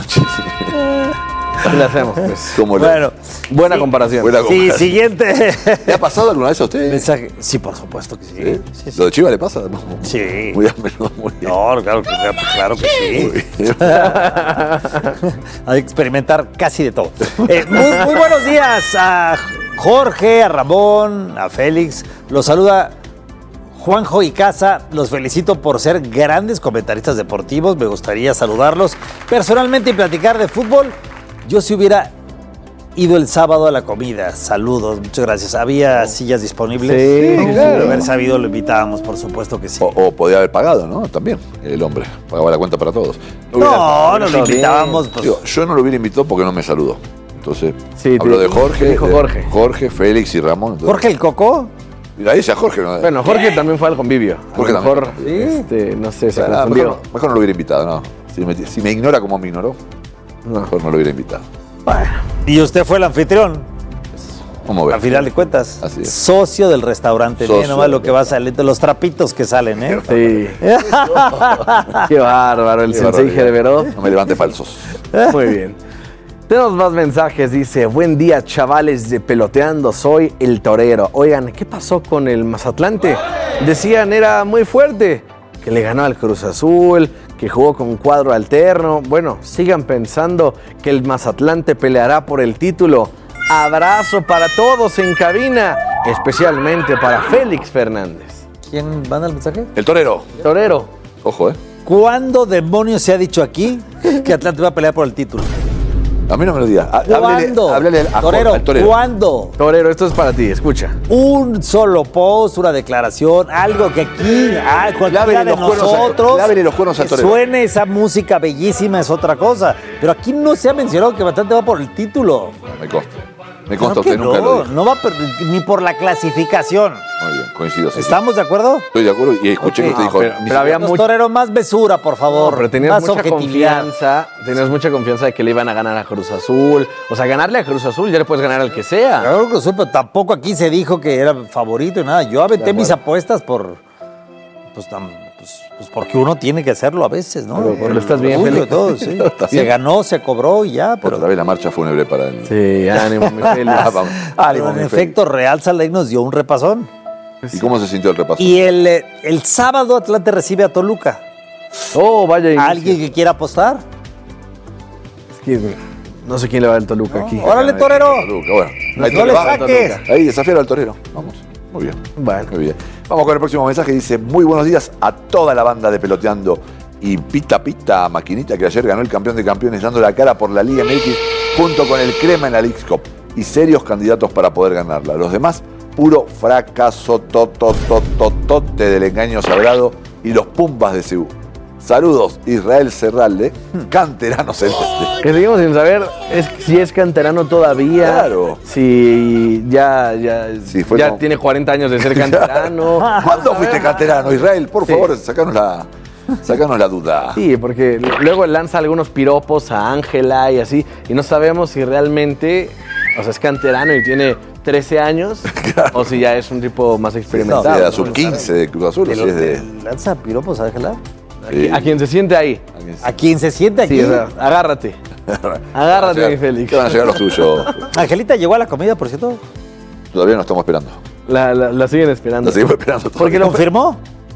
¿Qué le hacemos, pues? ¿Cómo le... Bueno, buena, sí, comparación. buena comparación. Sí, siguiente. ¿Le ha pasado alguna vez a usted? Mensaje. Sí, por supuesto que sí. ¿Sí? Sí, sí. ¿Lo de Chivas le pasa? No. Sí. Muy bien, muy bien. No, claro que, claro que sí. Hay que experimentar casi de todo. Eh, muy, muy buenos días a Jorge, a Ramón, a Félix. Los saluda Juanjo y Casa. Los felicito por ser grandes comentaristas deportivos. Me gustaría saludarlos personalmente y platicar de fútbol. Yo si hubiera ido el sábado a la comida. Saludos, muchas gracias. ¿Había sillas disponibles? Sí, no, claro. De haber sabido lo invitábamos, por supuesto que sí. O, o podía haber pagado, ¿no? También, el hombre. Pagaba la cuenta para todos. No, no, no lo invitábamos. Pues... Digo, yo no lo hubiera invitado porque no me saludó. Entonces, sí, habló te, de Jorge. dijo de Jorge. Jorge, Félix y Ramón. Entonces, ¿Jorge el Coco? Mira, dice a Jorge. ¿No? Bueno, Jorge ¿Qué? También fue al convivio. Jorge a lo mejor, también. este, no sé, se o sea, confundió. Mejor, mejor no lo hubiera invitado, ¿no? Si me, si me ignora como me ignoró, no. mejor no lo hubiera invitado. Bueno. Y usted fue el anfitrión. ¿Cómo ves? Al final de cuentas. Así es. Socio del restaurante. Socio. Miren nomás lo que va a salir, de los trapitos que salen, ¿eh? Sí. Qué bárbaro, el sensei Gerberot. No me levante falsos. Muy bien. Tenemos más mensajes, dice, buen día chavales de Peloteando, soy el torero. Oigan, ¿qué pasó con el Mazatlante? Decían era muy fuerte, que le ganó al Cruz Azul, que jugó con un cuadro alterno. Bueno, sigan pensando que el Mazatlante peleará por el título. Abrazo para todos en cabina, especialmente para Félix Fernández. ¿Quién manda el mensaje? El torero. Torero. Ojo, ¿eh? ¿Cuándo demonios se ha dicho aquí que Atlante va a pelear por el título? A mí no me lo digas. ¿Cuándo? Háblale, háblale a torero, al torero. ¿Cuándo? Torero, esto es para ti, escucha. Un solo post, una declaración, algo que aquí, ah, cualquiera de nosotros, lávele los cuernos al torero. Suene esa música bellísima es otra cosa. Pero aquí no se ha mencionado que Atlante va por el título. Me consta. Me consta, Claro usted nunca no, lo dijo. no va por, ni por la clasificación. Muy bien, coincido. Sí, ¿Estamos sí. de acuerdo? Estoy de acuerdo y escuché Okay. que usted dijo. pero- pero había Los mucho- toreros, más mesura, por favor. No, pero tenías más mucha objetividad. confianza, tenías mucha confianza de que le iban a ganar a Cruz Azul. O sea, ganarle a Cruz Azul ya le puedes ganar al que sea. Claro que sí, pero tampoco aquí se dijo que era favorito y nada. Yo aventé De mis acuerdo. apuestas por. Pues, tan, pues, pues porque uno tiene que hacerlo a veces, ¿no? Pero- Por pero estás el bien, orgullo y Félix. todo, sí. Está Se bien. ganó, se cobró y ya, pero. Otra vez la marcha fúnebre para el. Sí, ánimo, mi Félix. Ah, vamos. pero Ánimo, en mi efecto, Real Salt Lake nos dio un repasón. Félix. ¿Y cómo se sintió el repaso? Y el, eh, el sábado Atlante recibe a Toluca. Oh, vaya. inicio. ¿Alguien que quiera apostar? Es que no sé quién le va al Toluca aquí. ¡Órale, torero! Toluca, bueno. No, Ahí no le va, saques. Toluca. Ahí desafiar al torero. Vamos. Muy bien. Bueno. Muy bien. Vamos con el próximo mensaje. Dice: muy buenos días a toda la banda de Peloteando y Pita Pita Maquinita, que ayer ganó el campeón de campeones dando la cara por la Liga M X junto con el Crema en la Leagues Cup y serios candidatos para poder ganarla. Los demás, puro fracaso tototototote del engaño sagrado y los Pumbas de Cebú. Saludos, Israel Serralde, canterano celeste. Que seguimos sin saber es, si es canterano todavía. Claro. Si ya, ya, Sí, fue ya como- tiene cuarenta años de ser canterano. ¿Cuándo fuiste canterano, Israel? Por Sí. favor, sacanos la, sacanos la duda. Sí, porque luego lanza algunos piropos a Ángela y así, y no sabemos si realmente, o sea, es canterano y tiene trece años, o si ya es un tipo más experimentado. Sí, de la ¿no? sub quince de Cruz Azul, o si es de. ¿Lanza piropos, Ángela? Sí. A quien se siente ahí. ¿A quién se siente aquí? Sí, o sea, agárrate. Agárrate, mi Félix. ¿Qué van a llegar los tuyos? Angelita llegó a la comida, por cierto. Todavía no estamos esperando. La, la- la siguen esperando. La seguimos esperando. Porque todavía. lo- ¿Confirmó?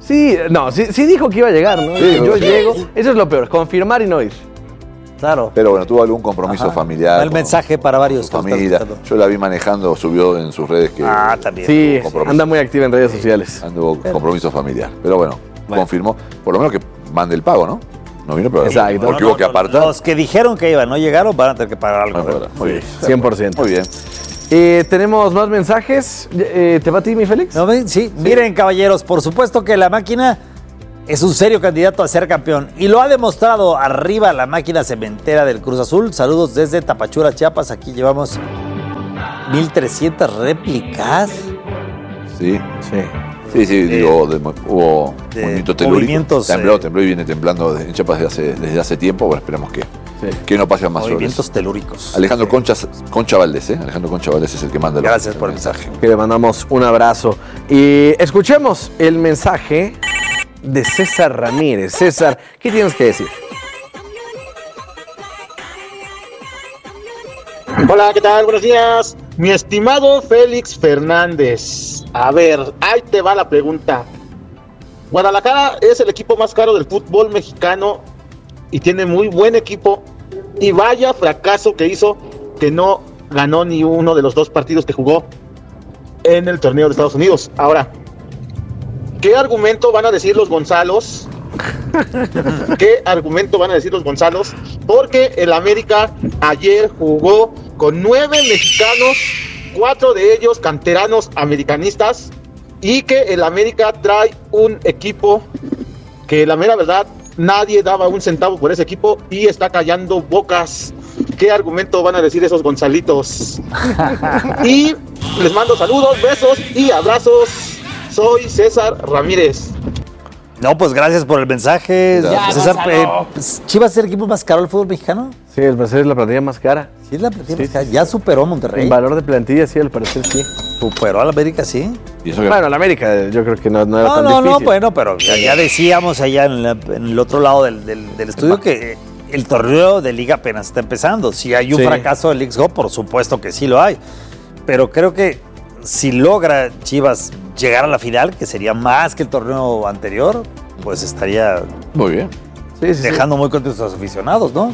Sí, no, sí, sí dijo que iba a llegar, ¿no? Sí, yo sí. llego. Eso es lo peor, confirmar y no ir. Claro. Pero bueno, tuvo algún compromiso Ajá. familiar. El mensaje para varios. Con su familia. Yo la vi manejando, subió en sus redes que. Ah, también. Sí, compromiso. anda muy activa en redes sociales. Anduvo compromiso familiar. Pero bueno, confirmó, por lo menos que mande el pago, ¿no? No vino, pero Exacto. porque No, hubo no, que no, apartar. Los que dijeron que iban, no llegaron, van a tener que pagar algo. Bueno, muy bien. cien por ciento. Muy bien. Eh, tenemos más mensajes. Eh, ¿Te va a ti, mi Félix? ¿No ven? Sí. Miren, caballeros, por supuesto que la máquina es un serio candidato a ser campeón y lo ha demostrado arriba la máquina cementera del Cruz Azul. Saludos desde Tapachula, Chiapas. Aquí llevamos mil trescientas réplicas. Sí. Sí. Sí, sí, digo, de- hubo de movimientos telúricos. movimientos, Tembló, eh, tembló y viene temblando de- en Chiapas desde hace, desde hace tiempo. Bueno, esperemos que, que no pase más sobre Movimientos eso. telúricos. Alejandro Concha, Concha Valdés, ¿eh? Alejandro Concha Valdés es el que manda el Gracias por el mensaje. Que le mandamos un abrazo. Y escuchemos el mensaje de César Ramírez. César, ¿qué tienes que decir? Hola, ¿qué tal? Buenos días. Mi estimado Félix Fernández. A ver, ahí te va la pregunta. Guadalajara es el equipo más caro del fútbol mexicano y tiene muy buen equipo. Y vaya fracaso que hizo que no ganó ni uno de los dos partidos que jugó en el torneo de Estados Unidos. Ahora, ¿qué argumento van a decir los Gonzalos? ¿Qué argumento van a decir los Gonzalos? Porque el América ayer jugó con nueve mexicanos, cuatro de ellos canteranos americanistas, y que el América trae un equipo que la mera verdad nadie daba un centavo por ese equipo y está callando bocas. ¿Qué argumento van a decir esos Gonzalitos? Y les mando saludos, besos y abrazos. Soy César Ramírez. No, pues gracias por el mensaje. Ya, César, Gonzalo. eh, pues, ¿Chivas es el equipo más caro del fútbol mexicano? Sí, al parecer es la plantilla más cara. Sí, es la plantilla más cara. Ya superó a Monterrey. En valor de plantilla, sí, al parecer sí. Superó a la América, sí. ¿Y eso que- Bueno, la América yo creo que no, no era No, tan no, difícil. no, bueno, pero ya, ya decíamos allá en, la- en el otro lado del, del- del estudio que el torneo de liga apenas está empezando. Si hay un Sí. fracaso del X G O, por supuesto que sí lo hay. Pero creo que si logra Chivas llegar a la final, que sería más que el torneo anterior, pues estaría Muy bien. Sí, sí, sí. dejando muy contentos a los aficionados, ¿no?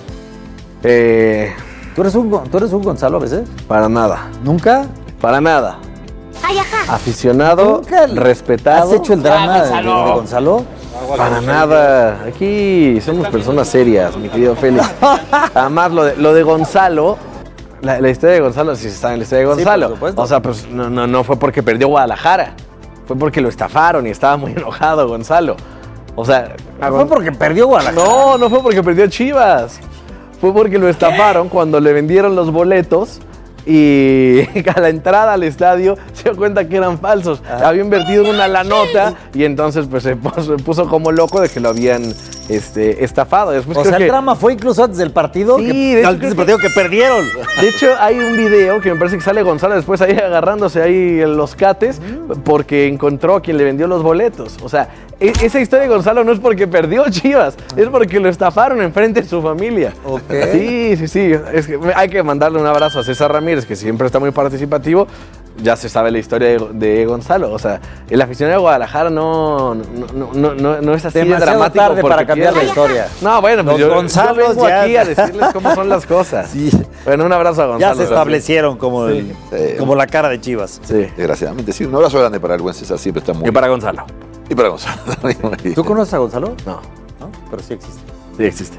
Eh, ¿Tú eres un, Gon- tú eres un Gonzalo a veces? para nada. ¿Nunca? Para nada. Ay, ajá. Aficionado, ¿Nunca respetado. ¿Has hecho el drama de, de Gonzalo? Para nada. Aquí somos personas serias, mi querido Félix. Además, lo de, lo de Gonzalo, la, la historia de Gonzalo, si se sabe en la historia de Sí, por Gonzalo. supuesto. O sea, pues no, no, no fue porque perdió Guadalajara. Fue porque lo estafaron y estaba muy enojado Gonzalo. O sea, a Fue Gon- porque perdió Guadalajara. No, no fue porque perdió Chivas. Fue porque lo estafaron cuando le vendieron los boletos y a la entrada al estadio se dio cuenta que eran falsos. Había invertido una la nota y entonces pues se puso, se puso como loco de que lo habían este, estafado. Después O creo sea, el que- drama fue incluso antes del partido. Sí, que, de hecho, antes creo del que- partido que perdieron. De hecho, hay un video que me parece que sale Gonzalo después ahí agarrándose ahí en los cates porque encontró a quien le vendió los boletos. O sea, e- esa historia de Gonzalo no es porque perdió Chivas, es porque lo estafaron enfrente de su familia. Ok. Sí, sí, sí. Es que hay que mandarle un abrazo a César Ramírez, que siempre está muy participativo. Ya se sabe la historia de, de Gonzalo. O sea, el aficionado de Guadalajara no, no, no, no, no- no es así de Demasiado dramático. tarde porque para cambiar la pierde. historia. No, bueno, pues Los yo, yo Gonzalos vengo ya- aquí a decirles cómo son las cosas. Sí. Bueno, un abrazo a Gonzalo. Ya se establecieron como, el- Sí. como la cara de Chivas. Sí. Desgraciadamente, sí. Un abrazo grande para el buen César, siempre está muy Y para Gonzalo. Y para Gonzalo. ¿Tú conoces a Gonzalo? No, No, pero sí existe. sí existe.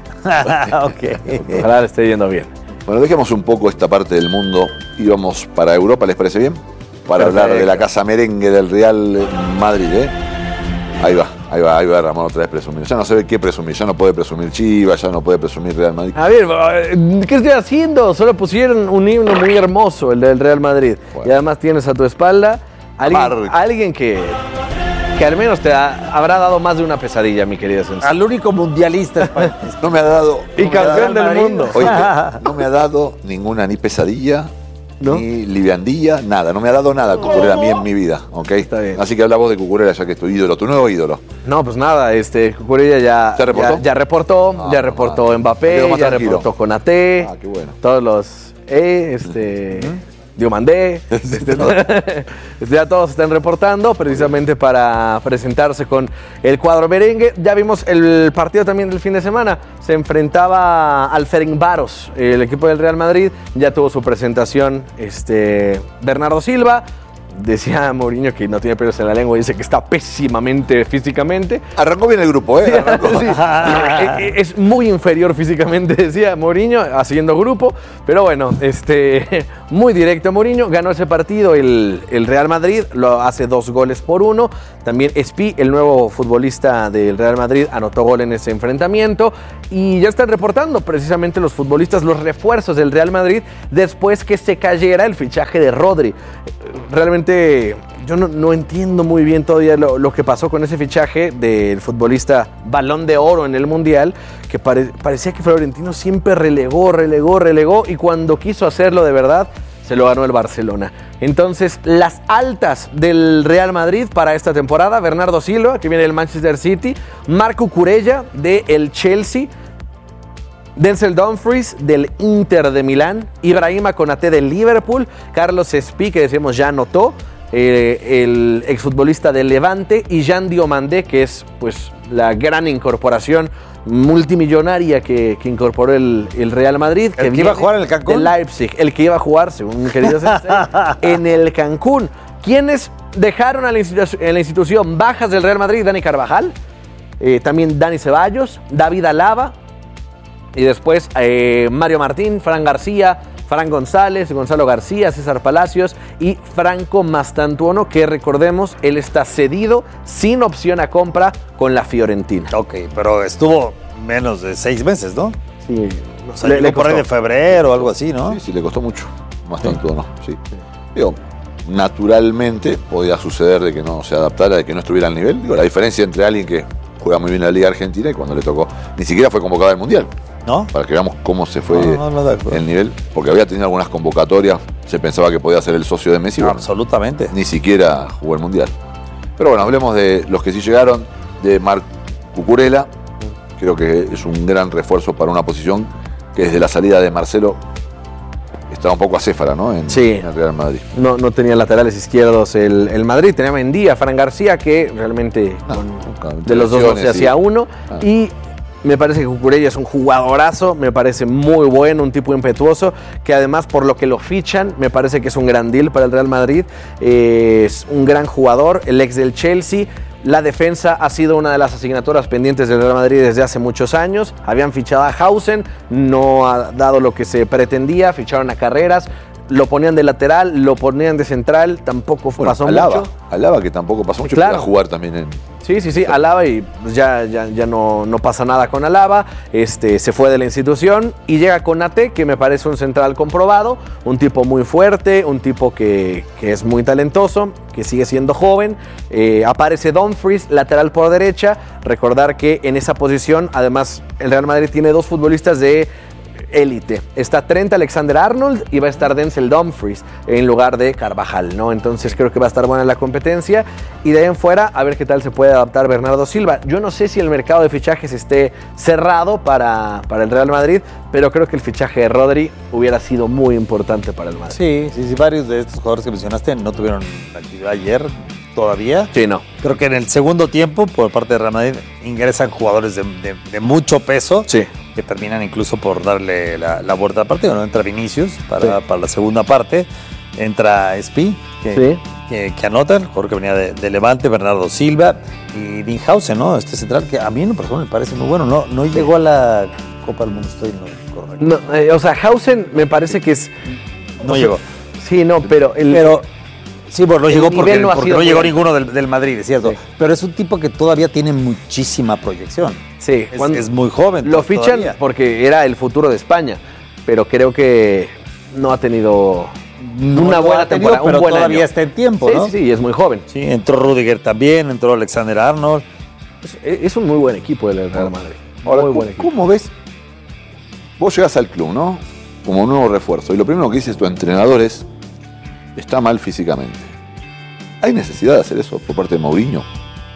ok. Ojalá le esté yendo bien. Bueno, dejemos un poco esta parte del mundo y vamos para Europa, ¿les parece bien? Para Perfecto. hablar de la casa merengue del Real Madrid, ¿eh? Ahí va, ahí va, ahí va Ramón otra vez presumiendo. Ya no sabe qué presumir, ya no puede presumir Chivas, ya no puede presumir Real Madrid. A ver, ¿qué estoy haciendo? Solo pusieron un himno muy hermoso, el del Real Madrid. Bueno. Y además tienes a tu espalda alguien, Amargo. alguien que, que al menos te ha- habrá dado más de una pesadilla, mi querido Sensi. Al único mundialista español. No me ha dado. Y no me ha campeón dado- del mundo. Oye, no me ha dado ninguna ni pesadilla, ¿No? ni liviandilla, nada. No me ha dado nada Cucurella a mí en mi vida, ¿ok? Está bien. Así que habla vos de Cucurella, ya que es tu ídolo, tu nuevo ídolo. No, pues nada, este, Cucurella ya, ¿Ya reportó? ya, ya reportó, Ah, ya no, reportó ah, me Mbappé, quedo más ya tranquilo. reportó Konaté, Ah, qué bueno. todos los, eh, este, Diomandé, este, ya todos están reportando precisamente para presentarse con el cuadro merengue. Ya vimos el partido también del fin de semana, se enfrentaba al Ferencváros, el equipo del Real Madrid, ya tuvo su presentación este, Bernardo Silva. Decía Mourinho que no tiene pelos en la lengua, dice que está pésimamente físicamente. Arrancó bien el grupo, ¿eh? Arrancó. Sí, es muy inferior físicamente, decía Mourinho, haciendo grupo. Pero bueno, este, muy directo Mourinho. Ganó ese partido el, el Real Madrid, lo hace dos goles por uno. También Espi, el nuevo futbolista del Real Madrid, anotó gol en ese enfrentamiento. Y ya están reportando precisamente los futbolistas, los refuerzos del Real Madrid, después que se cayera el fichaje de Rodri. Realmente yo no, no entiendo muy bien todavía lo, lo que pasó con ese fichaje del futbolista Balón de Oro en el Mundial, que pare, parecía que Florentino siempre relegó, relegó, relegó, y cuando quiso hacerlo de verdad, se lo ganó el Barcelona. Entonces, las altas del Real Madrid para esta temporada: Bernardo Silva, que viene del Manchester City, Marco Cucurella del Chelsea, Denzel Dumfries del Inter de Milán, Ibrahima Konaté del Liverpool, Carlos Espi, que decíamos ya anotó, eh, el exfutbolista del Levante, y Jean Diomandé, que es pues la gran incorporación multimillonaria que, que incorporó el, el Real Madrid. ¿El que, que iba a jugar en el Cancún? De Leipzig, el que iba a jugar, según mi querido Sensei, en el Cancún. ¿Quiénes dejaron a la institu- en la institución bajas del Real Madrid? Dani Carvajal, eh, también Dani Ceballos, David Alaba, y después eh, Mario Martín, Fran García, Fran González, Gonzalo García, César Palacios y Franco Mastantuono, que recordemos, él está cedido sin opción a compra con la Fiorentina. Ok, pero estuvo menos de seis meses, ¿no? Sí. O sea, le, le por ahí de febrero o algo así, ¿no? Sí, sí, le costó mucho. Mastantuono, sí. sí. Digo, naturalmente podía suceder de que no se adaptara, de que no estuviera al nivel. Digo, la diferencia entre alguien que juega muy bien en la Liga Argentina y cuando le tocó, ni siquiera fue convocado al Mundial. ¿No? Para que veamos cómo se fue no, no, no, el nivel, porque había tenido algunas convocatorias, se pensaba que podía ser el socio de Messi. No, bueno, absolutamente. Ni siquiera jugó el Mundial. Pero bueno, hablemos de los que sí llegaron, de Marc Cucurella. Creo que es un gran refuerzo para una posición que desde la salida de Marcelo estaba un poco acéfala, ¿no? En, sí. en el Real Madrid. No, no tenía laterales izquierdos el, el Madrid, tenía Mendía, Fran García, que realmente no, con, de los dos no se hacía uno. Ah. Y me parece que Cucurella es un jugadorazo, me parece muy bueno, un tipo impetuoso, que además por lo que lo fichan, me parece que es un gran deal para el Real Madrid. Eh, es un gran jugador, el ex del Chelsea. La defensa ha sido una de las asignaturas pendientes del Real Madrid desde hace muchos años. Habían fichado a Hausen, no ha dado lo que se pretendía, ficharon a Carreras, lo ponían de lateral, lo ponían de central, tampoco bueno, pasó Alaba, mucho. Alaba, que tampoco pasó mucho, claro. Para jugar también en... Sí, sí, sí, Alaba, y ya, ya, ya no, no pasa nada con Alaba, este, se fue de la institución y llega Konaté, que me parece un central comprobado, un tipo muy fuerte, un tipo que, que es muy talentoso, que sigue siendo joven. Eh, aparece Dumfries, lateral por derecha. Recordar que en esa posición, además, el Real Madrid tiene dos futbolistas de élite. Está Trent Alexander-Arnold y va a estar Denzel Dumfries en lugar de Carvajal, ¿no? Entonces creo que va a estar buena la competencia, y de ahí en fuera a ver qué tal se puede adaptar Bernardo Silva. Yo no sé si el mercado de fichajes esté cerrado para, para el Real Madrid, pero creo que el fichaje de Rodri hubiera sido muy importante para el Madrid. Sí, sí, sí, varios de estos jugadores que mencionaste no tuvieron actividad ayer todavía. Sí, no. Creo que en el segundo tiempo, por parte de Real Madrid, ingresan jugadores de, de, de mucho peso. Sí. Que terminan incluso por darle la, la vuelta al partido, ¿no? Entra Vinicius para, sí. para la segunda parte. Entra Espi, que, sí. que, que anota, el jugador que venía de, de Levante, Bernardo Silva y Dinhausen, ¿no? Este central que a mí en persona me parece muy bueno. No, no llegó a la Copa del Mundo, estoy no, correcto. No, eh, o sea, Hausen me parece que es... No o llegó. Sea, sí, no, pero... El, pero sí, bueno, no llegó porque no, porque no llegó ninguno del, del Madrid, es cierto. Sí. Pero es un tipo que todavía tiene muchísima proyección. Sí, es, es muy joven. Lo fichan todavía. Porque era el futuro de España, pero creo que no ha tenido no una buena tenido, temporada, pero un buen todavía año. está en tiempo, sí, ¿no? Sí, sí, es muy joven. Sí, entró Rudiger también, entró Alexander Arnold. Es, es un muy buen equipo el Real Madrid. Ahora, muy ¿cómo, buen equipo. ¿cómo ves? Vos llegás al club, ¿no? Como un nuevo refuerzo, y lo primero que dices tu entrenador es: está mal físicamente. ¿Hay necesidad de hacer eso por parte de Mourinho?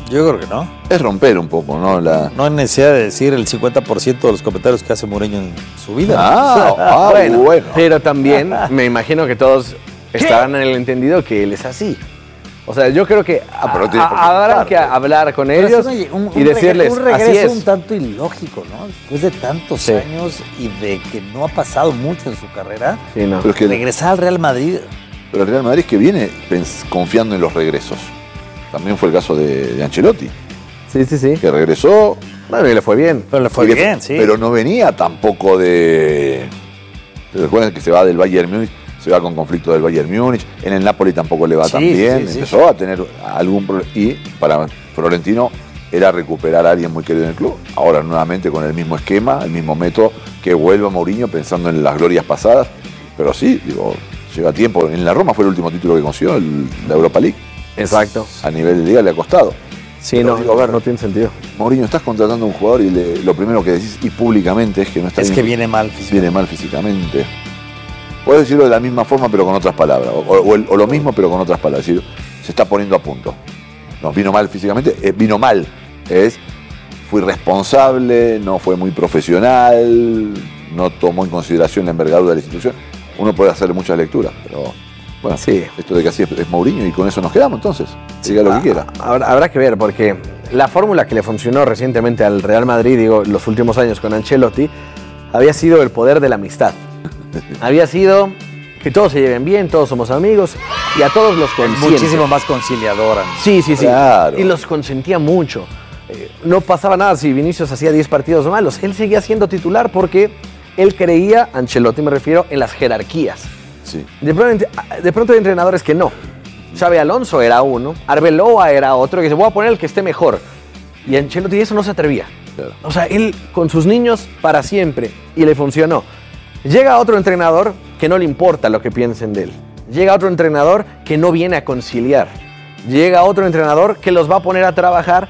Yo creo que no. Es romper un poco, ¿no? La... No hay necesidad de decir el cincuenta por ciento de los comentarios que hace Mourinho en su vida. Ah, ah bueno, bueno. Pero también me imagino que todos estarán en el entendido que él es así. O sea, yo creo que ah, pero a, a, habrá que hablar con pero ellos es un, un, y decirles, un regreso así es. un tanto ilógico, ¿no? Después de tantos sí. años y de que no ha pasado mucho en su carrera, sí, no. pero es que regresar al Real Madrid. Pero el Real Madrid es que viene confiando en los regresos. También fue el caso de, de Ancelotti. Sí, sí, sí. Que regresó. Bueno, y le fue bien. Pero le fue bien, sí. Pero no venía tampoco de... Recuerden que se va del Bayern Múnich, se va con conflicto del Bayern Múnich. En el Napoli tampoco le va sí, tan bien. Sí, Empezó sí. a tener algún problema. Y para Florentino era recuperar a alguien muy querido en el club. Ahora nuevamente con el mismo esquema, el mismo método, que vuelva Mourinho pensando en las glorias pasadas. Pero sí, digo, lleva tiempo. En la Roma fue el último título que consiguió, el, la Europa League. Exacto. A nivel de liga le ha costado. Sí, no, digo, a ver, no tiene sentido. Mourinho, estás contratando a un jugador y le, lo primero que decís y públicamente es que no está es bien, que viene mal físicamente. Viene mal físicamente. Puedes decirlo de la misma forma pero con otras palabras. O, o, o lo mismo pero con otras palabras. Es decir, se está poniendo a punto. No, vino mal físicamente, eh, vino mal. Es, fui responsable, no fue muy profesional, no tomó en consideración la envergadura de la institución. Uno puede hacerle muchas lecturas, pero... Bueno, sí. Esto de que así es, es Mourinho y con eso nos quedamos entonces. Diga sí, lo que quiera. Habrá, habrá que ver, porque la fórmula que le funcionó recientemente al Real Madrid, digo, los últimos años con Ancelotti, había sido el poder de la amistad. Había sido que todos se lleven bien, todos somos amigos y a todos los consiente. Muchísimo más conciliadora. Sí, sí, sí. Claro. Y los consentía mucho. Eh, no pasaba nada si Vinicius hacía diez partidos malos. Él seguía siendo titular porque él creía, Ancelotti me refiero, en las jerarquías. Sí. De pronto, de pronto hay entrenadores que no. Xabi Alonso era uno, Arbeloa era otro, que se voy a poner el que esté mejor. Y Ancelotti eso no se atrevía. Claro. O sea, él con sus niños para siempre y le funcionó. Llega otro entrenador que no le importa lo que piensen de él. Llega otro entrenador que no viene a conciliar. Llega otro entrenador que los va a poner a trabajar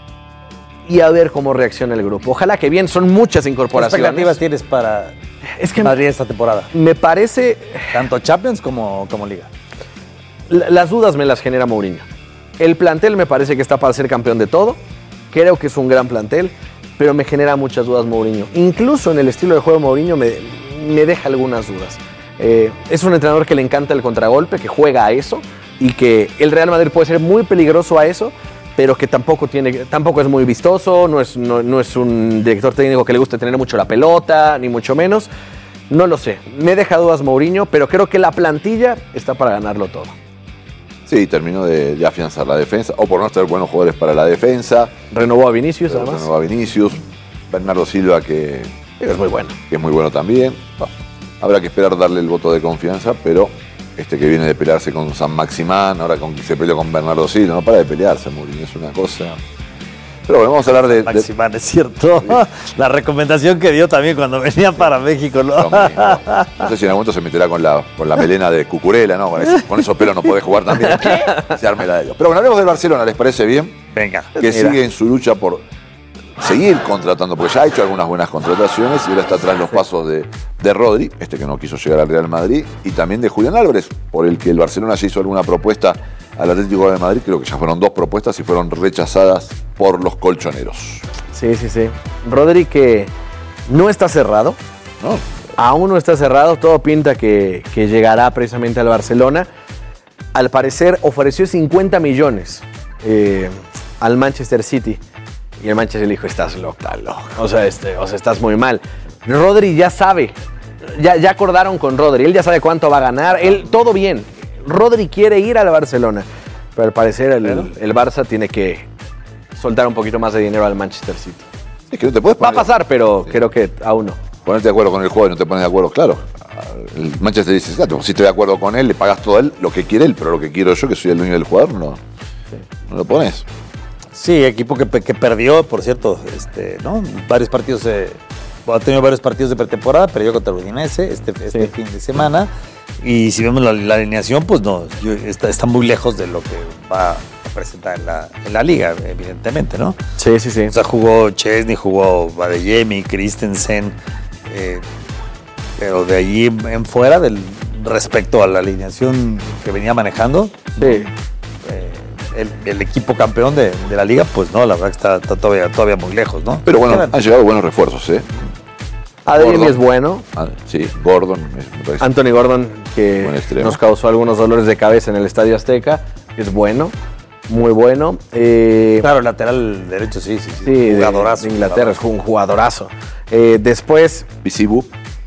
y a ver cómo reacciona el grupo. Ojalá que bien, son muchas incorporaciones. ¿Qué expectativas tienes para es que Madrid esta temporada? Me parece... Tanto Champions como, como Liga. Las dudas me las genera Mourinho. El plantel me parece que está para ser campeón de todo. Creo que es un gran plantel, pero me genera muchas dudas Mourinho. Incluso en el estilo de juego de Mourinho me, me deja algunas dudas. Eh, es un entrenador que le encanta el contragolpe, que juega a eso y que el Real Madrid puede ser muy peligroso a eso, pero que tampoco, tiene, tampoco es muy vistoso, no es, no, no es un director técnico que le guste tener mucho la pelota, ni mucho menos. No lo sé, me deja dudas Mourinho, pero creo que la plantilla está para ganarlo todo. Sí, terminó de, de afianzar la defensa, o por no tener buenos jugadores para la defensa. Renovó a Vinicius, además. Renovó a Vinicius. Bernardo Silva, que es muy bueno. Que es muy bueno también. Bueno, habrá que esperar darle el voto de confianza, pero este que viene de pelearse con San Maximán, ahora con, se peleó con Bernardo Silva, no para de pelearse, Mourinho, es una cosa... Pero bueno, vamos a hablar de... Maximán, de... es cierto. Sí. La recomendación que dio también cuando venía para México, ¿no? No, no sé si en algún momento se meterá con la, con la melena de Cucurella, ¿no? Con, ese, con esos pelos no podés jugar también. Se arme la de ellos. Pero bueno, hablemos del Barcelona, ¿les parece bien? Venga. Que Mira. sigue en su lucha por seguir contratando, porque ya ha hecho algunas buenas contrataciones y ahora está tras los pasos de, de Rodri, este que no quiso llegar al Real Madrid, y también de Julián Álvarez, por el que el Barcelona ya hizo alguna propuesta al Atlético de Madrid. Creo que ya fueron dos propuestas y fueron rechazadas por los colchoneros. Sí, sí, sí. Rodri que no está cerrado. No. Aún no está cerrado. Todo pinta que, que llegará precisamente al Barcelona. Al parecer ofreció cincuenta millones eh, al Manchester City. Y el Manchester le dijo, estás loco, estás loco. O sea, este, o sea, estás muy mal. Rodri ya sabe. Ya, ya acordaron con Rodri. Él ya sabe cuánto va a ganar. Él, todo bien. Rodri quiere ir al Barcelona, pero al parecer el, el Barça tiene que soltar un poquito más de dinero al Manchester City. Es que no te puedes poner... Va a pasar, pero sí. creo que aún no. Ponerte de acuerdo con el juego y no te pones de acuerdo, claro. El Manchester dice, claro, si estoy de acuerdo con él, le pagas todo a él lo que quiere él, pero lo que quiero yo, que soy el dueño del jugador, no, sí. no lo pones. Sí, equipo que, que perdió, por cierto, este, ¿no? Varios partidos, eh, ha tenido varios partidos de pretemporada, perdió contra el Udinese este, este sí. fin de semana. Y si vemos la, la alineación, pues no, yo, está, está muy lejos de lo que va a presentar en la, en la liga, evidentemente, ¿no? Sí, sí, sí. O sea, jugó Chesney, jugó Adeyemi, Christensen, eh, pero de allí en fuera, del, respecto a la alineación que venía manejando, sí. eh, el, el equipo campeón de, de la liga, pues no, la verdad que está, está todavía, todavía muy lejos, ¿no? Pero bueno, han llegado buenos refuerzos, ¿eh? Adrián es bueno. Ah, sí, Gordon. Me parece. Anthony Gordon, que nos causó algunos dolores de cabeza en el Estadio Azteca, es bueno, muy bueno. Eh, claro, el lateral derecho, sí, sí, sí. sí jugadorazo. De, de Inglaterra, jugadorazo. Es un jugadorazo. Eh, después... Visibu.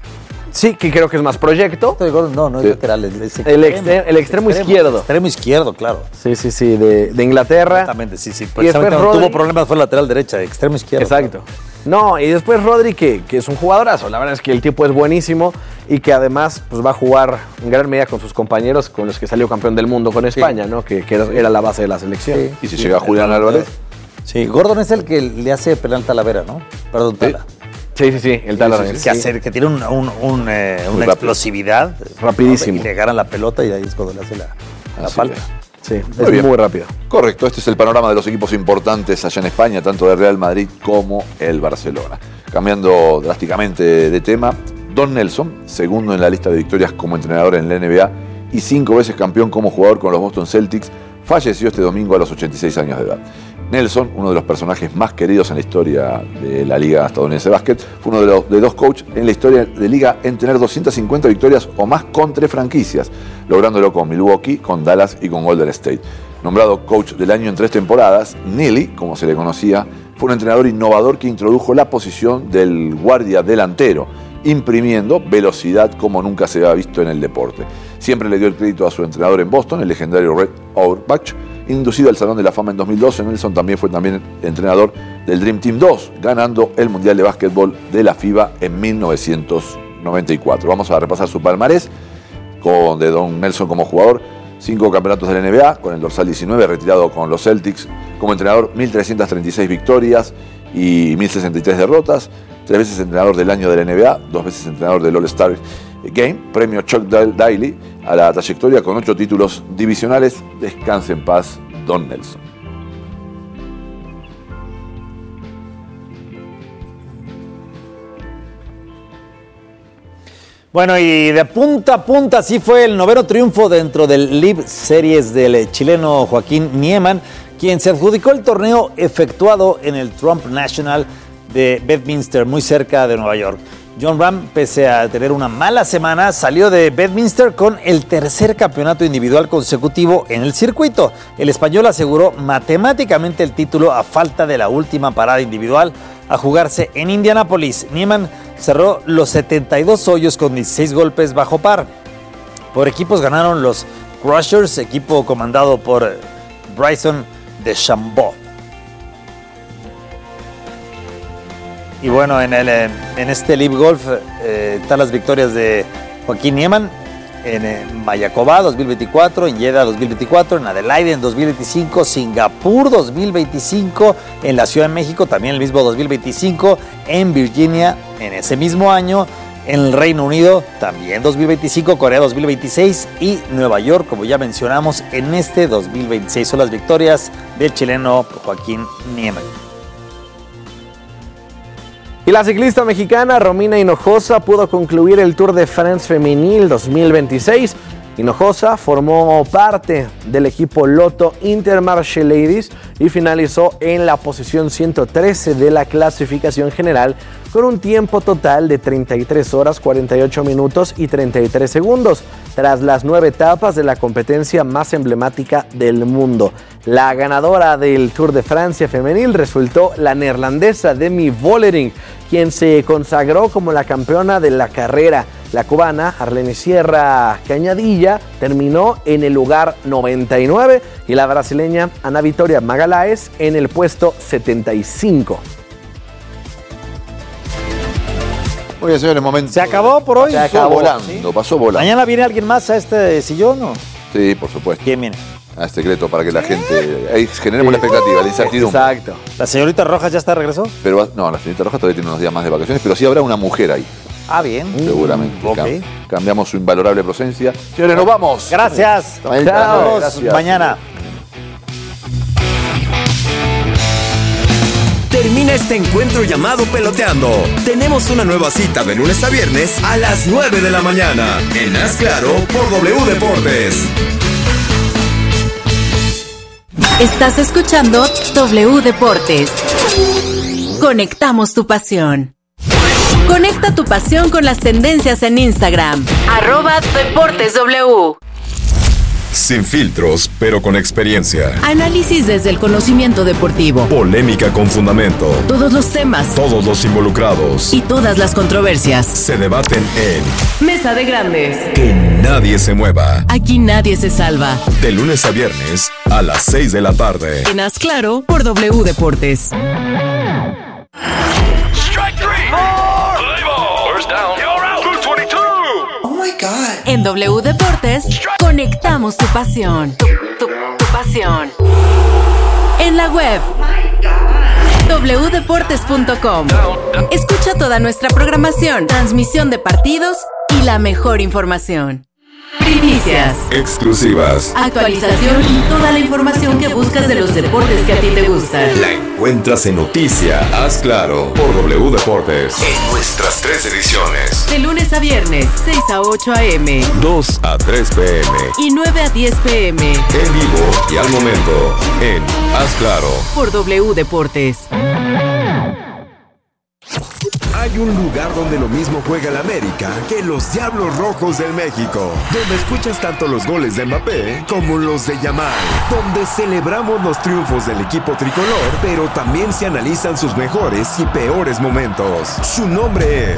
Sí, que creo que es más proyecto. No, no es sí. lateral, es extremo. El, extremo, el extremo, extremo izquierdo. Extremo izquierdo, claro. Sí, sí, sí, de, de Inglaterra. Exactamente, sí, sí. Precisamente cuando tuvo problemas fue el lateral derecha, extremo izquierdo. Exacto. Claro. No, y después Rodri, que, que es un jugadorazo. La verdad es que el tipo es buenísimo y que además pues, va a jugar en gran medida con sus compañeros con los que salió campeón del mundo con España, sí. ¿no? Que, que era la base de la selección. Sí. Y si sí, llega Julián Álvarez. Sí, Gordon es el que le hace penal Talavera, ¿no? Perdón, Tala. Sí. Sí, sí, sí, el Talavera. Sí, sí, sí. Que, hacer, que tiene un, un, un, eh, una rápido. explosividad. Rapidísimo. Y le ganan la pelota y ahí es cuando le hace la, la falta. Es. Sí, muy es bien. Muy rápido. Correcto, este es el panorama de los equipos importantes allá en España, tanto del Real Madrid como el Barcelona. Cambiando drásticamente de tema, Don Nelson, segundo en la lista de victorias como entrenador en la N B A y cinco veces campeón como jugador con los Boston Celtics, falleció este domingo a los ochenta y seis años de edad. Nelson, uno de los personajes más queridos en la historia de la Liga Estadounidense de Básquet, fue uno de los de dos coaches en la historia de Liga en tener doscientas cincuenta victorias o más con tres franquicias, lográndolo con Milwaukee, con Dallas y con Golden State. Nombrado coach del año en tres temporadas, Neely, como se le conocía, fue un entrenador innovador que introdujo la posición del guardia delantero, imprimiendo velocidad como nunca se había visto en el deporte. Siempre le dio el crédito a su entrenador en Boston, el legendario Red Auerbach. Inducido al Salón de la Fama en dos mil doce, Nelson también fue también entrenador del Dream Team dos, ganando el Mundial de Básquetbol de la FIBA en mil novecientos noventa y cuatro. Vamos a repasar su palmarés con de Don Nelson como jugador. Cinco campeonatos de la N B A, con el dorsal diecinueve, retirado con los Celtics. Como entrenador, mil trescientas treinta y seis victorias y mil sesenta y tres derrotas. Tres veces entrenador del año de la N B A, dos veces entrenador del All-Star Game. Premio Chuck Daly a la trayectoria con ocho títulos divisionales. Descanse en paz, Don Nelson. Bueno, y de punta a punta, así fue el noveno triunfo dentro del Live Series del chileno Joaquín Niemann, quien se adjudicó el torneo efectuado en el Trump National de Bedminster, muy cerca de Nueva York. Jon Rahm, pese a tener una mala semana, salió de Bedminster con el tercer campeonato individual consecutivo en el circuito. El español aseguró matemáticamente el título a falta de la última parada individual a jugarse en Indianápolis. Niemann cerró los setenta y dos hoyos con dieciséis golpes bajo par. Por equipos ganaron los Crushers, equipo comandado por Bryson DeChambeau. Y bueno, en, el, en este Live Golf eh, están las victorias de Joaquín Niemann en, en Mayaková dos mil veinticuatro, en Jeddah dos mil veinticuatro, en Adelaide en dos mil veinticinco, Singapur dos mil veinticinco, en la Ciudad de México también el mismo dos mil veinticinco, en Virginia en ese mismo año, en el Reino Unido también dos mil veinticinco, Corea dos mil veintiséis y Nueva York, como ya mencionamos, en este dos mil veintiséis. Son las victorias del chileno Joaquín Niemann. Y la ciclista mexicana Romina Hinojosa pudo concluir el Tour de France Femenil dos mil veintiséis. Hinojosa formó parte del equipo Lotto Intermarché Ladies y finalizó en la posición ciento trece de la clasificación general con un tiempo total de treinta y tres horas, cuarenta y ocho minutos y treinta y tres segundos, tras las nueve etapas de la competencia más emblemática del mundo. La ganadora del Tour de Francia femenil resultó la neerlandesa Demi Vollering, quien se consagró como la campeona de la carrera. La cubana Arlene Sierra Cañadilla terminó en el lugar noventa y nueve y la brasileña Ana Vitória Magalhães en el puesto setenta y cinco. Muy bien, señores, momento. Se acabó por hoy. Se acabó volando, ¿sí? Pasó volando. ¿Mañana viene alguien más a este sillón o no? Sí, por supuesto. ¿Quién viene? A este secreto para que la gente... Ahí generemos sí. la expectativa, la incertidumbre. Exacto. ¿La señorita Rojas ya está de regreso? Pero, no, la señorita Rojas todavía tiene unos días más de vacaciones, pero sí habrá una mujer ahí. Ah, bien. Seguramente. Mm, okay. Cambiamos su invalorable presencia. Señores, nos vamos. Gracias. Chao. Nos vemos mañana. Termina este encuentro llamado Peloteando. Tenemos una nueva cita de lunes a viernes a las nueve de la mañana en Haz Claro por W Deportes. Estás escuchando W Deportes. Conectamos tu pasión. Conecta tu pasión con las tendencias en Instagram. Arroba Deportes W. Sin filtros, pero con experiencia. Análisis desde el conocimiento deportivo. Polémica con fundamento. Todos los temas. Todos los involucrados. Y todas las controversias. Se debaten en Mesa de Grandes. Que nadie se mueva. Aquí nadie se salva. De lunes a viernes a las seis de la tarde. En Haz Claro por W Deportes. Strike three. First down. You're out. two twenty-two. Oh my God. En W Deportes, conectamos tu pasión. Tu, tu, tu pasión. En la web. w deportes punto com. Escucha toda nuestra programación, transmisión de partidos y la mejor información. Primicias, exclusivas, actualización y toda la información que buscas de los deportes que a ti te gustan. La encuentras en Noticia Haz Claro por W Deportes. En nuestras tres ediciones. De lunes a viernes, seis a ocho a eme. dos a tres pe eme. Y nueve a diez pe eme. En vivo y al momento en Haz Claro por W Deportes. Hay un lugar donde lo mismo juega el América que los Diablos Rojos del México, donde escuchas tanto los goles de Mbappé como los de Yamal, donde celebramos los triunfos del equipo tricolor, pero también se analizan sus mejores y peores momentos. Su nombre es